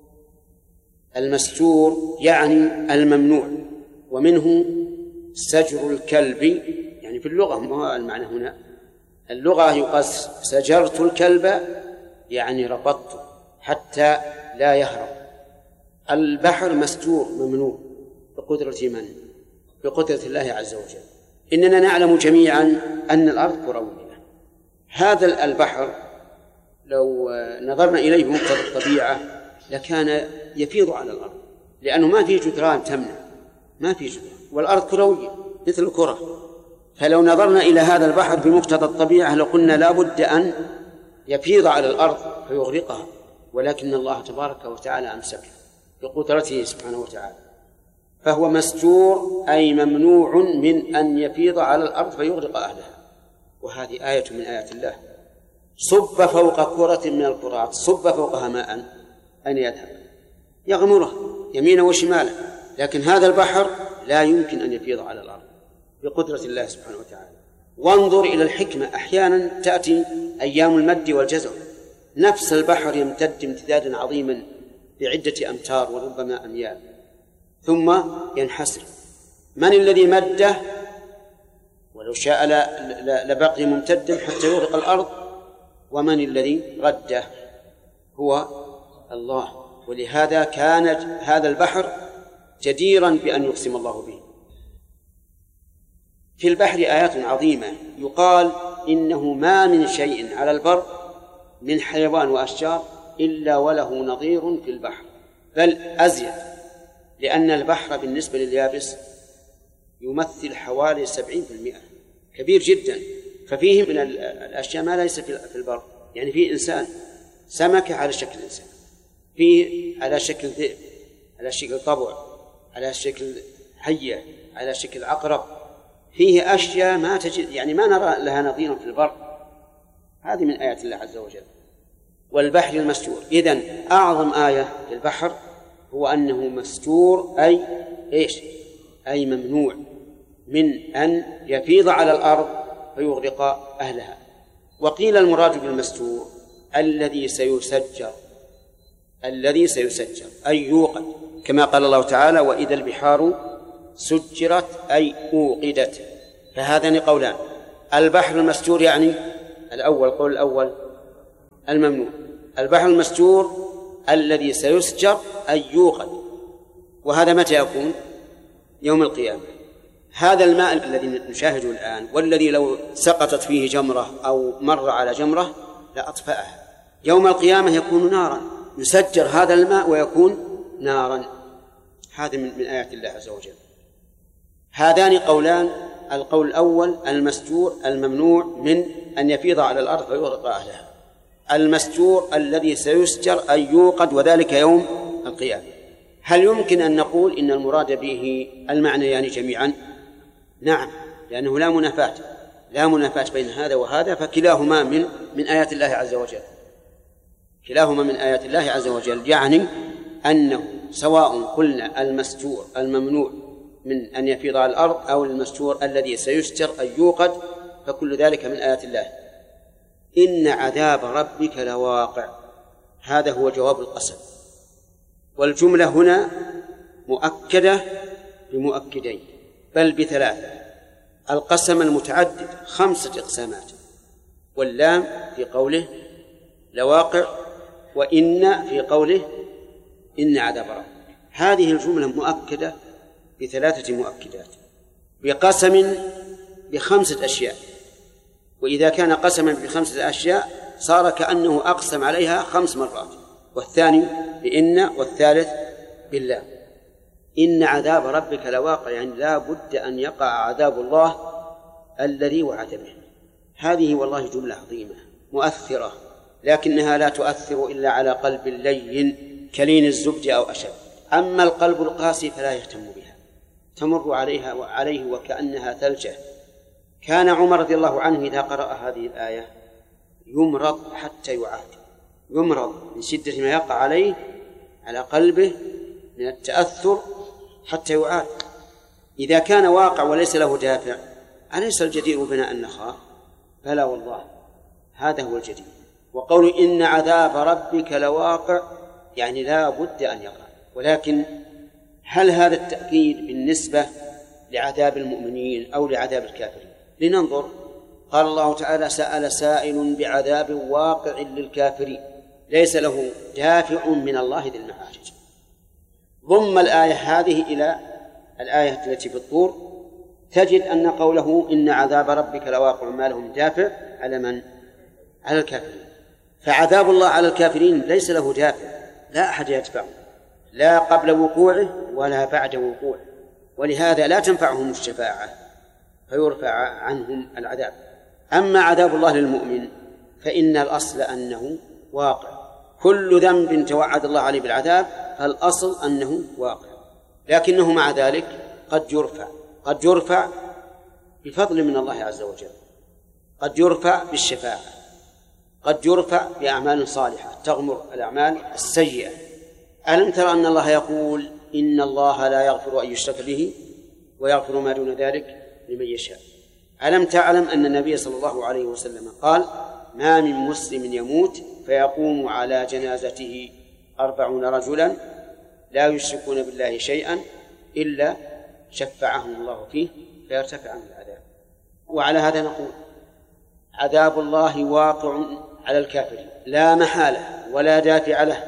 المستور يعني الممنوع، ومنه سجر الكلب، يعني في اللغة، ما هو المعنى هنا اللغة يقص سجرت الكلب يعني ربطته حتى لا يهرب. البحر مستور ممنوع بقدرة من؟ بقدرة الله عز وجل. إننا نعلم جميعا أن الأرض كروية. هذا البحر لو نظرنا إليه بمقتضى الطبيعة لكان يفيض على الأرض، لأنه ما فيه جدران تمنع، ما فيه جدران، والأرض كروية مثل الكرة. فلو نظرنا إلى هذا البحر بمقتضى الطبيعة لقلنا لا بد أن يفيض على الأرض فيغرقها، ولكن الله تبارك وتعالى أمسكه بقدرته سبحانه وتعالى. فهو مستور أي ممنوع من أن يفيض على الأرض فيغرق أهلها. وهذه آية من آيات الله. صب فوق كرة من الكرات، صب فوقها ماء، أين يذهب؟ يغمره يمينه وشماله. لكن هذا البحر لا يمكن أن يفيض على الأرض بقدرة الله سبحانه وتعالى. وانظر إلى الحكمة، أحيانا تأتي أيام المد والجزر، نفس البحر يمتد امتدادا عظيما بعدة أمتار وربما أميال ثم ينحسر. من الذي مده؟ ولو شاء لبقي ممتدا حتى يغرق الأرض. ومن الذي رده؟ هو الله. ولهذا كان هذا البحر جديرا بأن يقسم الله به. في البحر آيات عظيمة، يقال إنه ما من شيء على البر من حيوان وأشجار إلا وله نظير في البحر، بل أزيد، لأن البحر بالنسبة لليابس يمثل حوالي سبعين في المئة، كبير جدا. ففيه من الأشياء ما ليس في البر، يعني فيه إنسان، سمكة على شكل إنسان، فيه على شكل ذئب، على شكل طبع، على شكل حية، على شكل عقرب، فيه أشياء ما تجد، يعني ما نرى لها نظير في البر. هذه من آيات الله عز وجل. والبحر المسجور، إذن أعظم آية في البحر هو أنه مسجور، أي إيش؟ أي ممنوع من أن يفيض على الأرض فيغرق أهلها. وقيل المراد بالمسجور الذي سيسجر، الذي سيسجر أي يوقد، كما قال الله تعالى: وإذا البحار سجرت أي أوقدت. فهذان قولان، البحر المسجور يعني الأول، قول الأول الممنوع. البحر المسجور الذي سيسجر أن يوقد، وهذا متى يكون؟ يوم القيامة. هذا الماء الذي نشاهده الآن والذي لو سقطت فيه جمرة أو مر على جمرة لأطفأها، يوم القيامة يكون نارا، يسجر هذا الماء ويكون نارا. هذا من, من آيات الله عز وجل. هذان قولان، القول الأول المسجور الممنوع من أن يفيض على الأرض فيغرق أهلها، المسجور الذي سيسجر أن يوقد، وذلك يوم القيامة. هل يمكن أن نقول إن المراد به المعنى يعني جميعا؟ نعم، لأنه لا منافاة لا منافاة بين هذا وهذا، فكلاهما من من آيات الله عز وجل، كلاهما من آيات الله عز وجل. يعني أنه سواء قلنا المسجور الممنوع من أن يفيض على الأرض أو المسجور الذي سيسجر أن يوقد، فكل ذلك من آيات الله. إن عذاب ربك لواقع، هذا هو جواب القسم. والجملة هنا مؤكدة بمؤكدين بل بثلاثة. القسم المتعدد خمسة إقسامات، واللام في قوله لواقع، وإن في قوله إن عذاب ربك. هذه الجملة مؤكدة بثلاثة مؤكدات، بقسم بخمسة أشياء، وإذا كان قسما بخمسة أشياء صار كأنه أقسم عليها خمس مرات، والثاني بإن والثالث بالله. إن عذاب ربك لواقع، يعني لا بد أن يقع عذاب الله الذي وعد به. هذه والله جملة عظيمة مؤثرة، لكنها لا تؤثر إلا على قلب لين كلين الزبد أو أشد. أما القلب القاسي فلا يهتم بها، تمر عليها وعليه وكأنها ثلجة. كان عمر رضي الله عنه إذا قرأ هذه الآية يمرض حتى يعاد، يمرض من شدة ما يقع عليه على قلبه من التأثر حتى يعاد. إذا كان واقع وليس له دافع أليس الجدير بنا أن نخاف؟ بلى والله، هذا هو الجدير. وقول إن عذاب ربك لواقع يعني لا بد أن يقع. ولكن هل هذا التأكيد بالنسبة لعذاب المؤمنين أو لعذاب الكافرين؟ لننظر. قال الله تعالى سأل سائل بعذاب واقع للكافرين ليس له دافع من الله ذي المعارج. ضم الآية هذه إلى الآية التي في الطور، تجد أن قوله إن عذاب ربك لواقع ما لهم دافع على من؟ على الكافرين. فعذاب الله على الكافرين ليس له دافع، لا أحد يدفعه، لا قبل وقوعه ولا بعد وقوعه، ولهذا لا تنفعهم الشفاعة فيرفع عنهم العذاب. أما عذاب الله للمؤمن فإن الأصل أنه واقع، كل ذنب توعد الله عليه بالعذاب فالأصل أنه واقع، لكنه مع ذلك قد يرفع، قد يرفع بفضل من الله عز وجل، قد يرفع بالشفاعة، قد يرفع بأعمال صالحة تغمر الأعمال السيئة. ألم ترى أن الله يقول إن الله لا يغفر أن يشرك به ويغفر ما دون ذلك لمن يشاء؟ ألم تعلم أن النبي صلى الله عليه وسلم قال ما من مسلم يموت فيقوم على جنازته أربعون رجلا لا يشركون بالله شيئا إلا شفعهم الله فيه فيرتفع عن العذاب. وعلى هذا نقول عذاب الله واقع على الكافرين لا محالة ولا دافع له.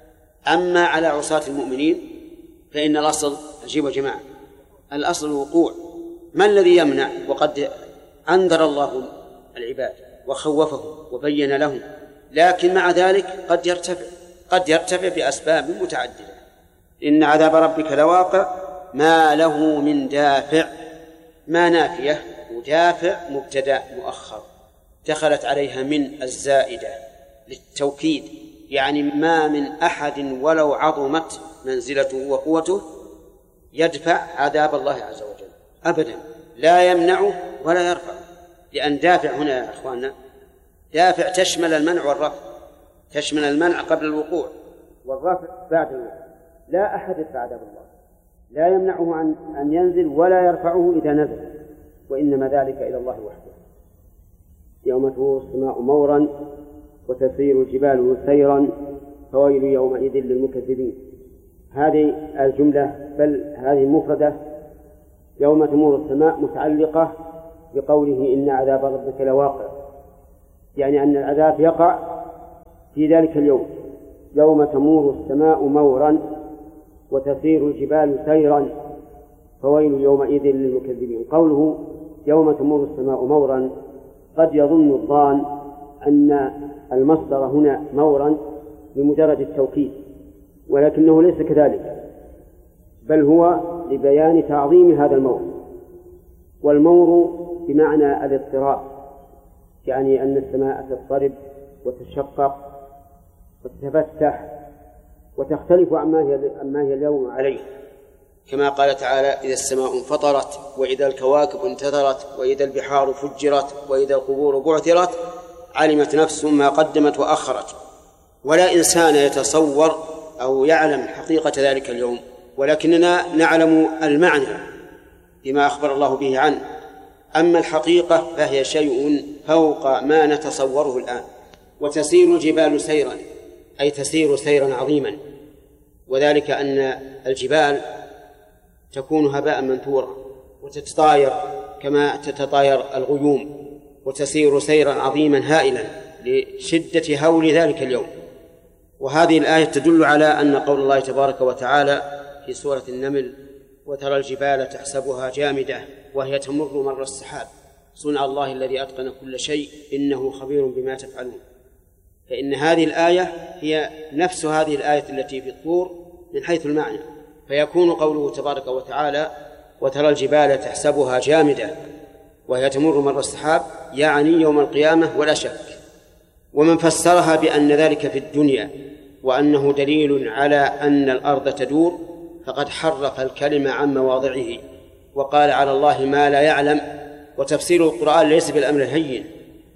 أما على عصاة المؤمنين فإن الأصل أجيب جماعة، الأصل الوقوع. ما الذي يمنع؟ وقد أنذر الله العباد وخوفهم وبين لهم، لكن مع ذلك قد يرتفع، قد يرتفع بأسباب متعددة. إن عذاب ربك لواقع ما له من دافع، ما نافية ودافع مبتدأ مؤخر دخلت عليها من الزائدة للتوكيد، يعني ما من أحد ولو عظمت منزلته وقوته يدفع عذاب الله عز وجل أبدا، لا يمنعه ولا يرفع. لأن دافع هنا يا أخواننا دافع تشمل المنع والرفع، تشمل المنع قبل الوقوع والرفع بعد الوقوع. لا أحد يدفع عذاب الله، لا يمنعه عن أن ينزل ولا يرفعه إذا نزل، وإنما ذلك إلى الله وحده. يوم تمور السماء مورا وتسير الجبال سيرا فويل يومئذ للمكذبين. هذه الجملة بل هذه المفردة يوم تمور السماء متعلقة بقوله إن عذاب ربك لواقع، يعني أن العذاب يقع في ذلك اليوم، يوم تمور السماء مورا وتسير الجبال سيرا فويل يومئذ للمكذبين. قوله يوم تمور السماء مورا قد يظن الظان أن المصدر هنا مورا بمجرد التوكيد، ولكنه ليس كذلك، بل هو لبيان تعظيم هذا المور. والمور بمعنى الاضطراب، يعني أن السماء تضطرب وتشقق وتتفتح وتختلف عما هي اليوم عليه، كما قال تعالى إذا السماء انفطرت وإذا الكواكب انتثرت وإذا البحار فجرت وإذا القبور بعثرت علمت نفس ما قدمت وأخرت. ولا إنسان يتصور أو يعلم حقيقة ذلك اليوم، ولكننا نعلم المعنى بما أخبر الله به عنه. أما الحقيقة فهي شيء فوق ما نتصوره الآن. وتسير الجبال سيرا أي تسير سيرا عظيما، وذلك أن الجبال تكون هباء منثورا وتتطاير كما تتطاير الغيوم، وتسير سيرا عظيما هائلا لشدة هول ذلك اليوم. وهذه الآية تدل على أن قول الله تبارك وتعالى في سورة النمل وترى الجبال تحسبها جامدة وهي تمر مر السحاب صنع الله الذي أتقن كل شيء إنه خبير بما تفعلون، فإن هذه الآية هي نفس هذه الآية التي في الطور من حيث المعنى. فيكون قوله تبارك وتعالى وترى الجبال تحسبها جامدة وهي تمر مر السحاب يعني يوم القيامة ولا شك. ومن فسرها بأن ذلك في الدنيا وأنه دليل على أن الأرض تدور فقد حرف الكلمة عن مواضعه وقال على الله ما لا يعلم. وتفسير القرآن ليس بالأمر الهين،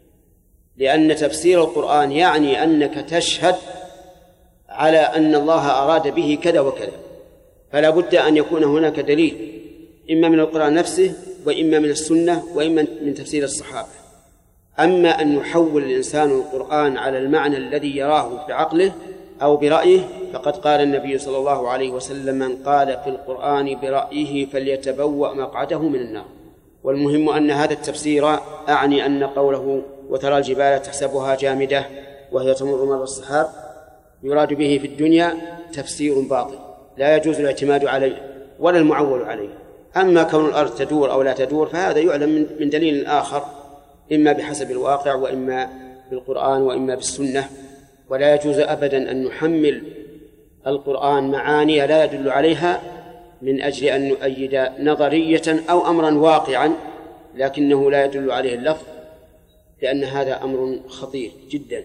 لأن تفسير القرآن يعني أنك تشهد على أن الله أراد به كذا وكذا، فلا بد أن يكون هناك دليل إما من القرآن نفسه وإما من السنة وإما من تفسير الصحابة. أما أن يحول الإنسان القرآن على المعنى الذي يراه بعقله أو برأيه فقد قال النبي صلى الله عليه وسلم من قال في القرآن برأيه فليتبوأ مقعده من النار. والمهم أن هذا التفسير أعني أن قوله وترى الجبال تحسبها جامدة وهي تمر مر السحاب يراد به في الدنيا تفسير باطل لا يجوز الاعتماد عليه ولا المعول عليه. أما كون الأرض تدور أو لا تدور فهذا يعلم من دليل آخر إما بحسب الواقع وإما بالقرآن وإما بالسنة. ولا يجوز أبدا أن نحمل القرآن معاني لا يدل عليها من أجل أن نؤيد نظرية أو أمرا واقعا لكنه لا يدل عليه اللفظ، لأن هذا أمر خطير جدا.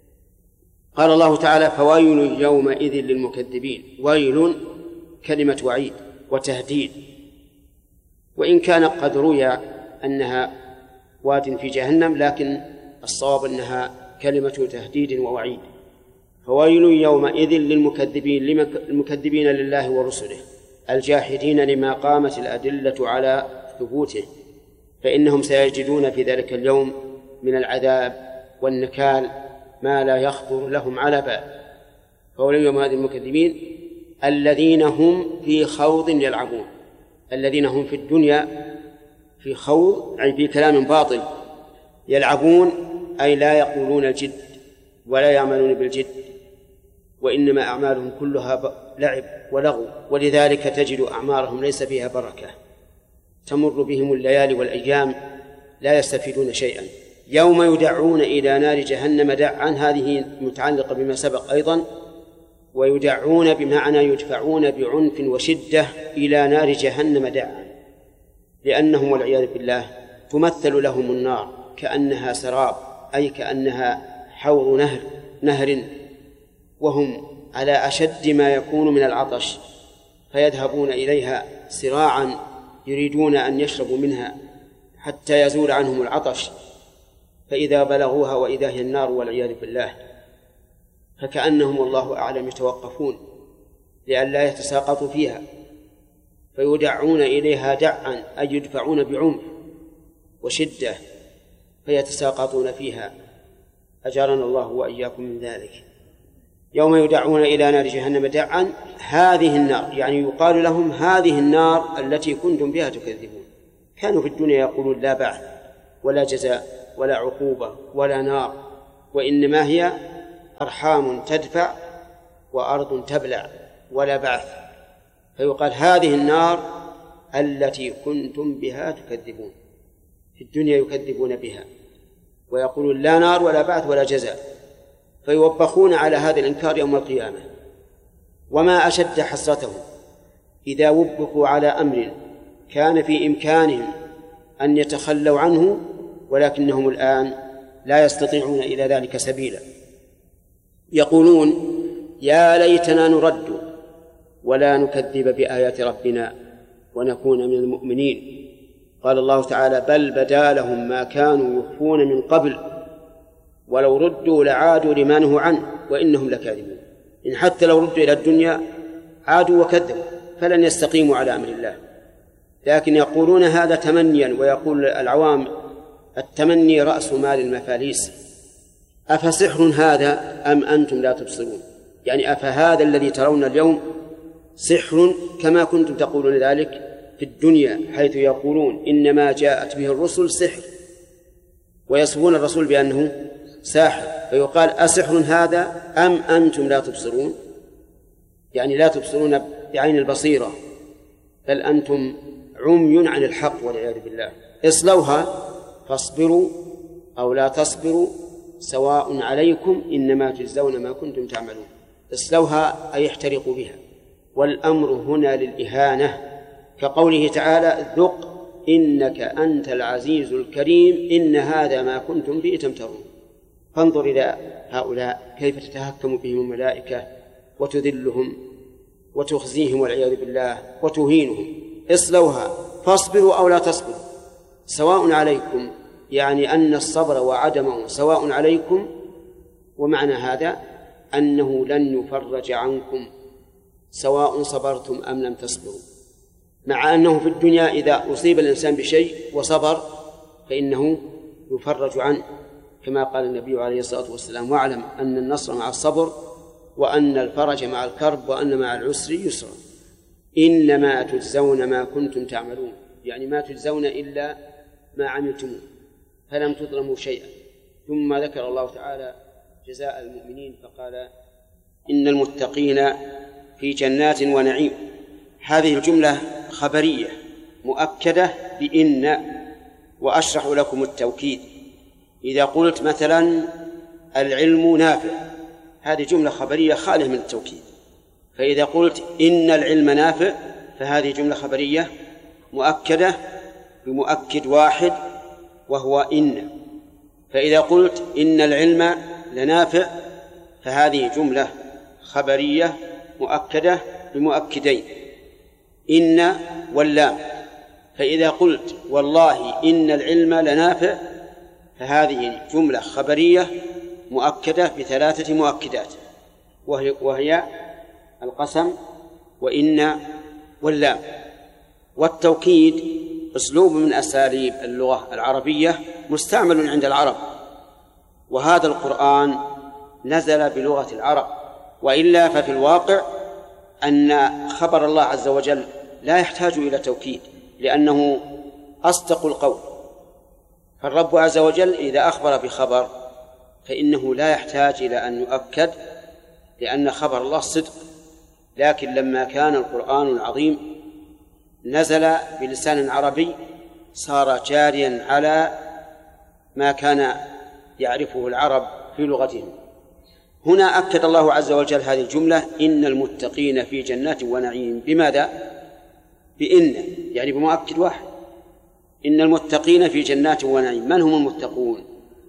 قال الله تعالى فويل يومئذ للمكذبين. ويل كلمة وعيد وتهديد، وإن كان قد روي أنها واد في جهنم لكن الصواب أنها كلمة تهديد ووعيد. فويل يومئذ للمكذبين المكذبين لله ورسله الجاحدين لما قامت الأدلة على ثبوته، فإنهم سيجدون في ذلك اليوم من العذاب والنكال ما لا يخطر لهم على بال. فويل يومئذ للمكذبين الذين هم في خوض يلعبون. الذين هم في الدنيا في خوض أي في كلام باطل، يلعبون أي لا يقولون الجد ولا يعملون بالجد، وإنما أعمالهم كلها لعب ولغو، ولذلك تجد أعمارهم ليس فيها بركة، تمر بهم الليالي والأيام لا يستفيدون شيئا. يوم يدعون إلى نار جهنم دعا، هذه متعلقة بما سبق أيضا. ويدعون بمعنى يدفعون بعنف وشدة إلى نار جهنم دعا، لأنهم والعياذ بالله تمثل لهم النار كأنها سراب أي كأنها حوض نهر نهر وهم على أشد ما يكون من العطش، فيذهبون إليها سراعا يريدون أن يشربوا منها حتى يزول عنهم العطش، فإذا بلغوها وإذا هي النار والعياذ بالله فكأنهم والله أعلم يتوقفون لئلا يتساقطوا فيها، فيدعون إليها دعا أي يدفعون بعنف وشدة فيتساقطون فيها، أجارنا الله وإياكم من ذلك. يوم يدعون إلى نار جهنم دعا، هذه النار يعني يقال لهم هذه النار التي كنتم بها تكذبون. كانوا في الدنيا يقولون لا بعث ولا جزاء ولا عقوبة ولا نار، وإنما هي أرحام تدفع وأرض تبلع ولا بعث. فيقال هذه النار التي كنتم بها تكذبون. في الدنيا يكذبون بها ويقولون لا نار ولا بعث ولا جزاء، فيوبخون على هذا الإنكار يوم القيامة. وما أشد حسرتهم إذا وبخوا على أمر كان في إمكانهم أن يتخلوا عنه، ولكنهم الآن لا يستطيعون إلى ذلك سبيلا. يقولون يا ليتنا نرد ولا نكذب بآيات ربنا ونكون من المؤمنين. قال الله تعالى بل بدا لهم ما كانوا يخفون من قبل ولو ردوا لعادوا لما نهوا عنه وإنهم لكاذبون. إن حتى لو ردوا إلى الدنيا عادوا وكذبوا فلن يستقيموا على أمر الله. لكن يقولون هذا تمنيا، ويقول العوام التمني رأس مال المفاليس. أفسحر هذا أم أنتم لا تبصرون؟ يعني أفهذا الذي ترون اليوم سحر كما كنتم تقولون ذلك في الدنيا، حيث يقولون إنما جاءت به الرسل سحر ويصفون الرسول بأنه ساحر، فيقال أسحر هذا أم أنتم لا تبصرون؟ يعني لا تبصرون بعين البصيرة، بل أنتم عمي عن الحق والعياذ بالله. اصلوها فاصبروا أو لا تصبروا سواء عليكم إنما تجزون ما كنتم تعملون. اصلوها أي احترقوا بها، والأمر هنا للإهانة، كقوله تعالى ذق إنك أنت العزيز الكريم إن هذا ما كنتم به تمترون. فانظر إلى هؤلاء كيف تتهكم بهم الملائكة وتذلهم وتخزيهم والعياذ بالله وتهينهم. اصلوها فاصبروا أو لا تصبروا سواء عليكم، يعني أن الصبر وعدمه سواء عليكم، ومعنى هذا أنه لن يفرج عنكم سواء صبرتم أم لم تصبروا، مع أنه في الدنيا إذا أصيب الإنسان بشيء وصبر فإنه يفرج عنه، كما قال النبي عليه الصلاة والسلام واعلم أن النصر مع الصبر وأن الفرج مع الكرب وأن مع العسر يسرا. إنما تجزون ما كنتم تعملون، يعني ما تجزون إلا ما عملتم فلم تظلموا شيئا. ثم ذكر الله تعالى جزاء المؤمنين فقال إن المتقين في جنات ونعيم. هذه الجملة خبرية مؤكدة بإن، وأشرح لكم التوكيد. إذا قلت مثلا العلم نافع، هذه جملة خبرية خالية من التوكيد. فإذا قلت إن العلم نافع فهذه جملة خبرية مؤكدة بمؤكد واحد وهو إن. فإذا قلت إن العلم لنافع فهذه جملة خبرية مؤكدة بمؤكدين إن واللام. فإذا قلت والله إن العلم لنافع فهذه جملة خبرية مؤكدة بثلاثة مؤكدات، وهي, وهي القسم وإن واللام. والتوكيد أسلوب من أساليب اللغة العربية مستعمل عند العرب، وهذا القرآن نزل بلغة العرب، وإلا ففي الواقع أن خبر الله عز وجل لا يحتاج إلى توكيد لأنه أصدق القول. فالرب عز وجل إذا أخبر بخبر فإنه لا يحتاج إلى أن يؤكد لأن خبر الله صدق. لكن لما كان القرآن العظيم نزل بلسان عربي صار جاريا على ما كان يعرفه العرب في لغتهم. هنا أكد الله عز وجل هذه الجملة إن المتقين في جنات ونعيم. بماذا؟ بإن، يعني بمؤكد واحد. إن المتقين في جنات ونعيم. من هم المتقون؟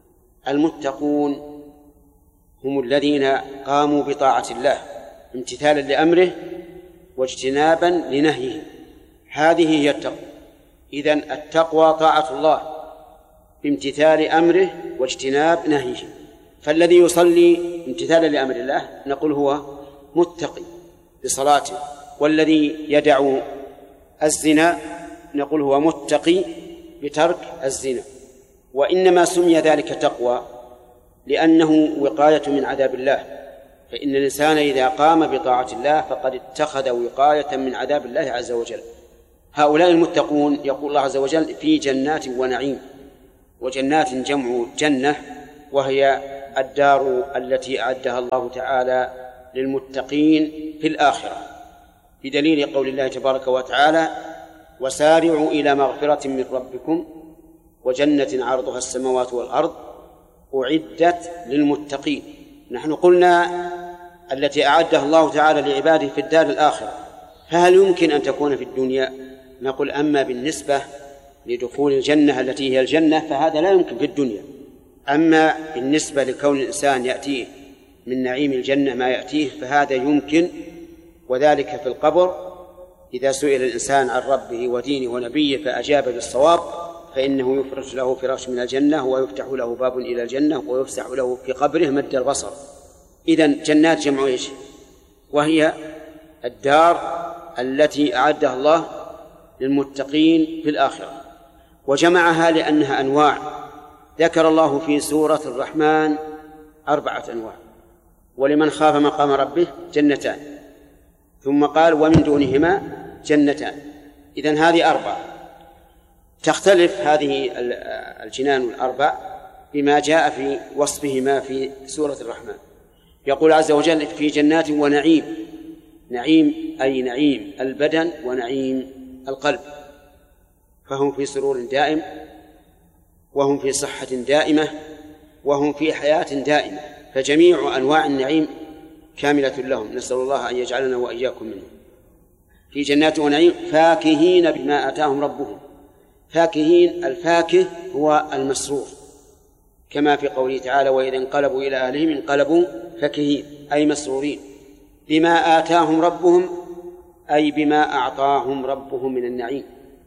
المتقون هم الذين قاموا بطاعة الله امتثالا لأمره واجتنابا لنهيه، هذه هي التقوى. إذن التقوى طاعة الله بامتثال أمره واجتناب نهيه. فالذي يصلي امتثالا لأمر الله نقول هو متقي بصلاته، والذي يدع الزنا نقول هو متقي بترك الزنا. وإنما سمي ذلك تقوى لأنه وقاية من عذاب الله، فإن الإنسان إذا قام بطاعة الله فقد اتخذ وقاية من عذاب الله عز وجل. هؤلاء المتقون يقول الله عز وجل في جنات ونعيم، وجنات جمع جنة، وهي الدار التي أعدها الله تعالى للمتقين في الآخرة، بدليل قول الله تبارك وتعالى: وسارعوا إلى مغفرة من ربكم وجنة عرضها السماوات والأرض أعدت للمتقين. نحن قلنا التي أعدها الله تعالى لعباده في الدار الآخرة، فهل يمكن أن تكون في الدنيا؟ نقول أما بالنسبة لدخول الجنة التي هي الجنة فهذا لا يمكن في الدنيا، أما بالنسبة لكون الإنسان يأتيه من نعيم الجنة ما يأتيه فهذا يمكن، وذلك في القبر إذا سئل الإنسان عن ربه ودينه ونبيه فأجاب بالصواب فإنه يفرش له فراش من الجنة ويفتح له باب إلى الجنة ويفسح له في قبره مد البصر. إذن جنات جمع إيش؟ وهي الدار التي أعدها الله للمتقين في الآخرة، وجمعها لأنها أنواع. ذكر الله في سورة الرحمن أربعة أنواع: ولمن خاف مقام ربه جنتان، ثم قال: ومن دونهما جنتان. إذن هذه أربعة. تختلف هذه الجنان الأربع بما جاء في وصفهما في سورة الرحمن. يقول عز وجل: في جنات ونعيم. نعيم أي نعيم البدن ونعيم القلب، فهم في سرور دائم، وهم في صحة دائمة، وهم في حياة دائمة، فجميع أنواع النعيم كاملة لهم، نسأل الله أن يجعلنا وإياكم منهم. في جنات ونعيم فاكهين بما آتاهم ربهم. فاكهين، الفاكه هو المسرور، كما في قوله تعالى: وإذا انقلبوا إلى أهلهم انقلبوا فاكهين، أي مسرورين بما آتاهم ربهم، أي بما أعطاهم ربهم من النعيم،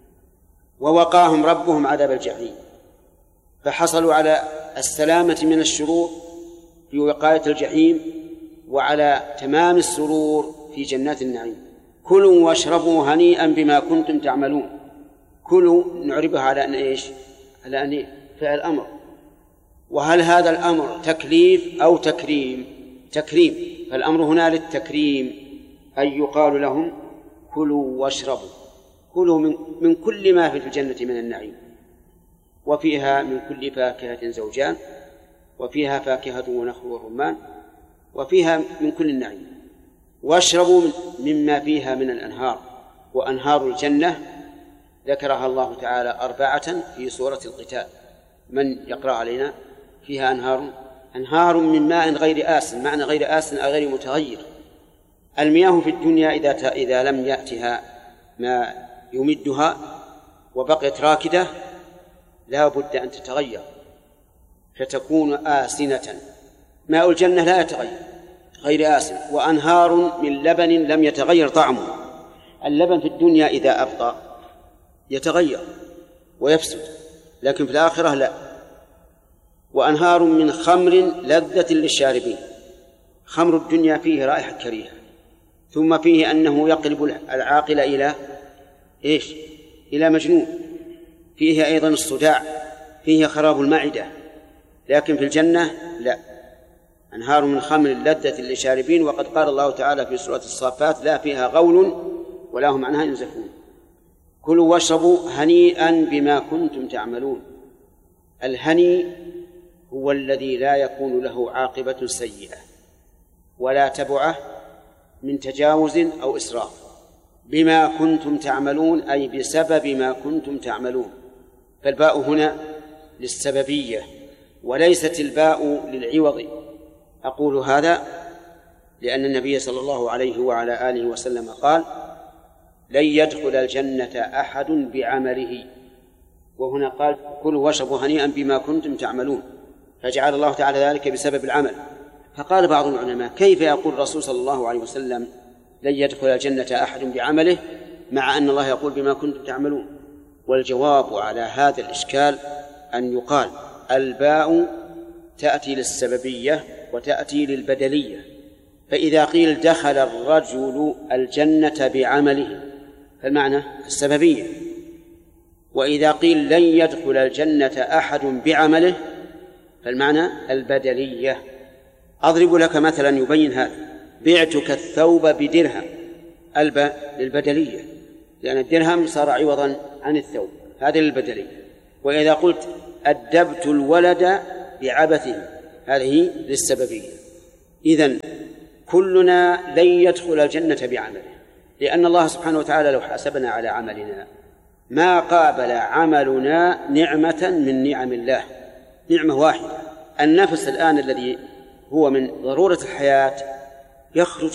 ووقاهم ربهم عذاب الجحيم، فحصلوا على السلامة من الشرور في وقاية الجحيم، وعلى تمام السرور في جنات النعيم. كلوا واشربوا هنيئا بما كنتم تعملون. كلوا نعربها على أن إيش؟ على أن فعل أمر. وهل هذا الأمر تكليف أو تكريم؟ تكريم، فالأمر هنا للتكريم، أي يقال لهم: كلوا واشربوا. كلوا من, من كل ما في الجنة من النعيم، وفيها من كل فاكهة زوجان، وفيها فاكهة ونخل ورمان، وفيها من كل النعيم. واشربوا مما فيها من الأنهار. وأنهار الجنة ذكرها الله تعالى أربعة في سورة القتال. من يقرأ علينا؟ فيها أنهار أنهار من ماء غير آسن. معنى غير آسن أي غير متغير. المياه في الدنيا إذا إذا لم يأتها ما يمدها وبقيت راكدة لا بد أن تتغير فتكون آسنة. ماء الجنة لا يتغير، غير آسن. وأنهار من لبن لم يتغير طعمه. اللبن في الدنيا إذا أبطأ يتغير ويفسد، لكن في الآخرة لا. وأنهار من خمر لذة للشاربين. خمر الدنيا فيه رائحة كريهة، ثم فيه أنه يقلب العاقل إلى إيش؟ إلى مجنون. فيه أيضا الصداع، فيه خراب المعدة. لكن في الجنة لا. أنهار من خمر لذة للشاربين، وقد قال الله تعالى في سورة الصافات: لا فيها غول ولا هم عنها ينزفون. كلوا واشربوا هنيئا بما كنتم تعملون. الهني هو الذي لا يكون له عاقبة سيئة ولا تبعه من تجاوز أو إسراف. بما كنتم تعملون أي بسبب ما كنتم تعملون، فالباء هنا للسببية وليست الباء للعوض. أقول هذا لأن النبي صلى الله عليه وعلى آله وسلم قال: لن يدخل الجنة أحد بعمله، وهنا قال: كلوا واشربوا هنيئا بما كنتم تعملون، فجعل الله تعالى ذلك بسبب العمل. فقال بعض العلماء: كيف يقول الرسول صلى الله عليه وسلم لن يدخل الجنة أحد بعمله مع أن الله يقول بما كنتم تعملون؟ والجواب على هذا الإشكال أن يقال: الباء تأتي للسببية وتأتي للبدلية. فإذا قيل دخل الرجل الجنة بعمله فالمعنى السببية، وإذا قيل لن يدخل الجنة أحد بعمله فالمعنى البدلية. أضرب لك مثلا يبين هذا: بعتك الثوب بدرهم، الباء للبدلية لأن الدرهم صار عوضا عن الثوب، هذا للبدلية. وإذا قلت أدبت الولد بعبثه هذه للسببية. إذن كلنا لن يدخل الجنة بعمله، لأن الله سبحانه وتعالى لو حاسبنا على عملنا ما قابل عملنا نعمة من نعم الله، نعمة واحدة. النفس الآن الذي هو من ضرورة الحياة يخرج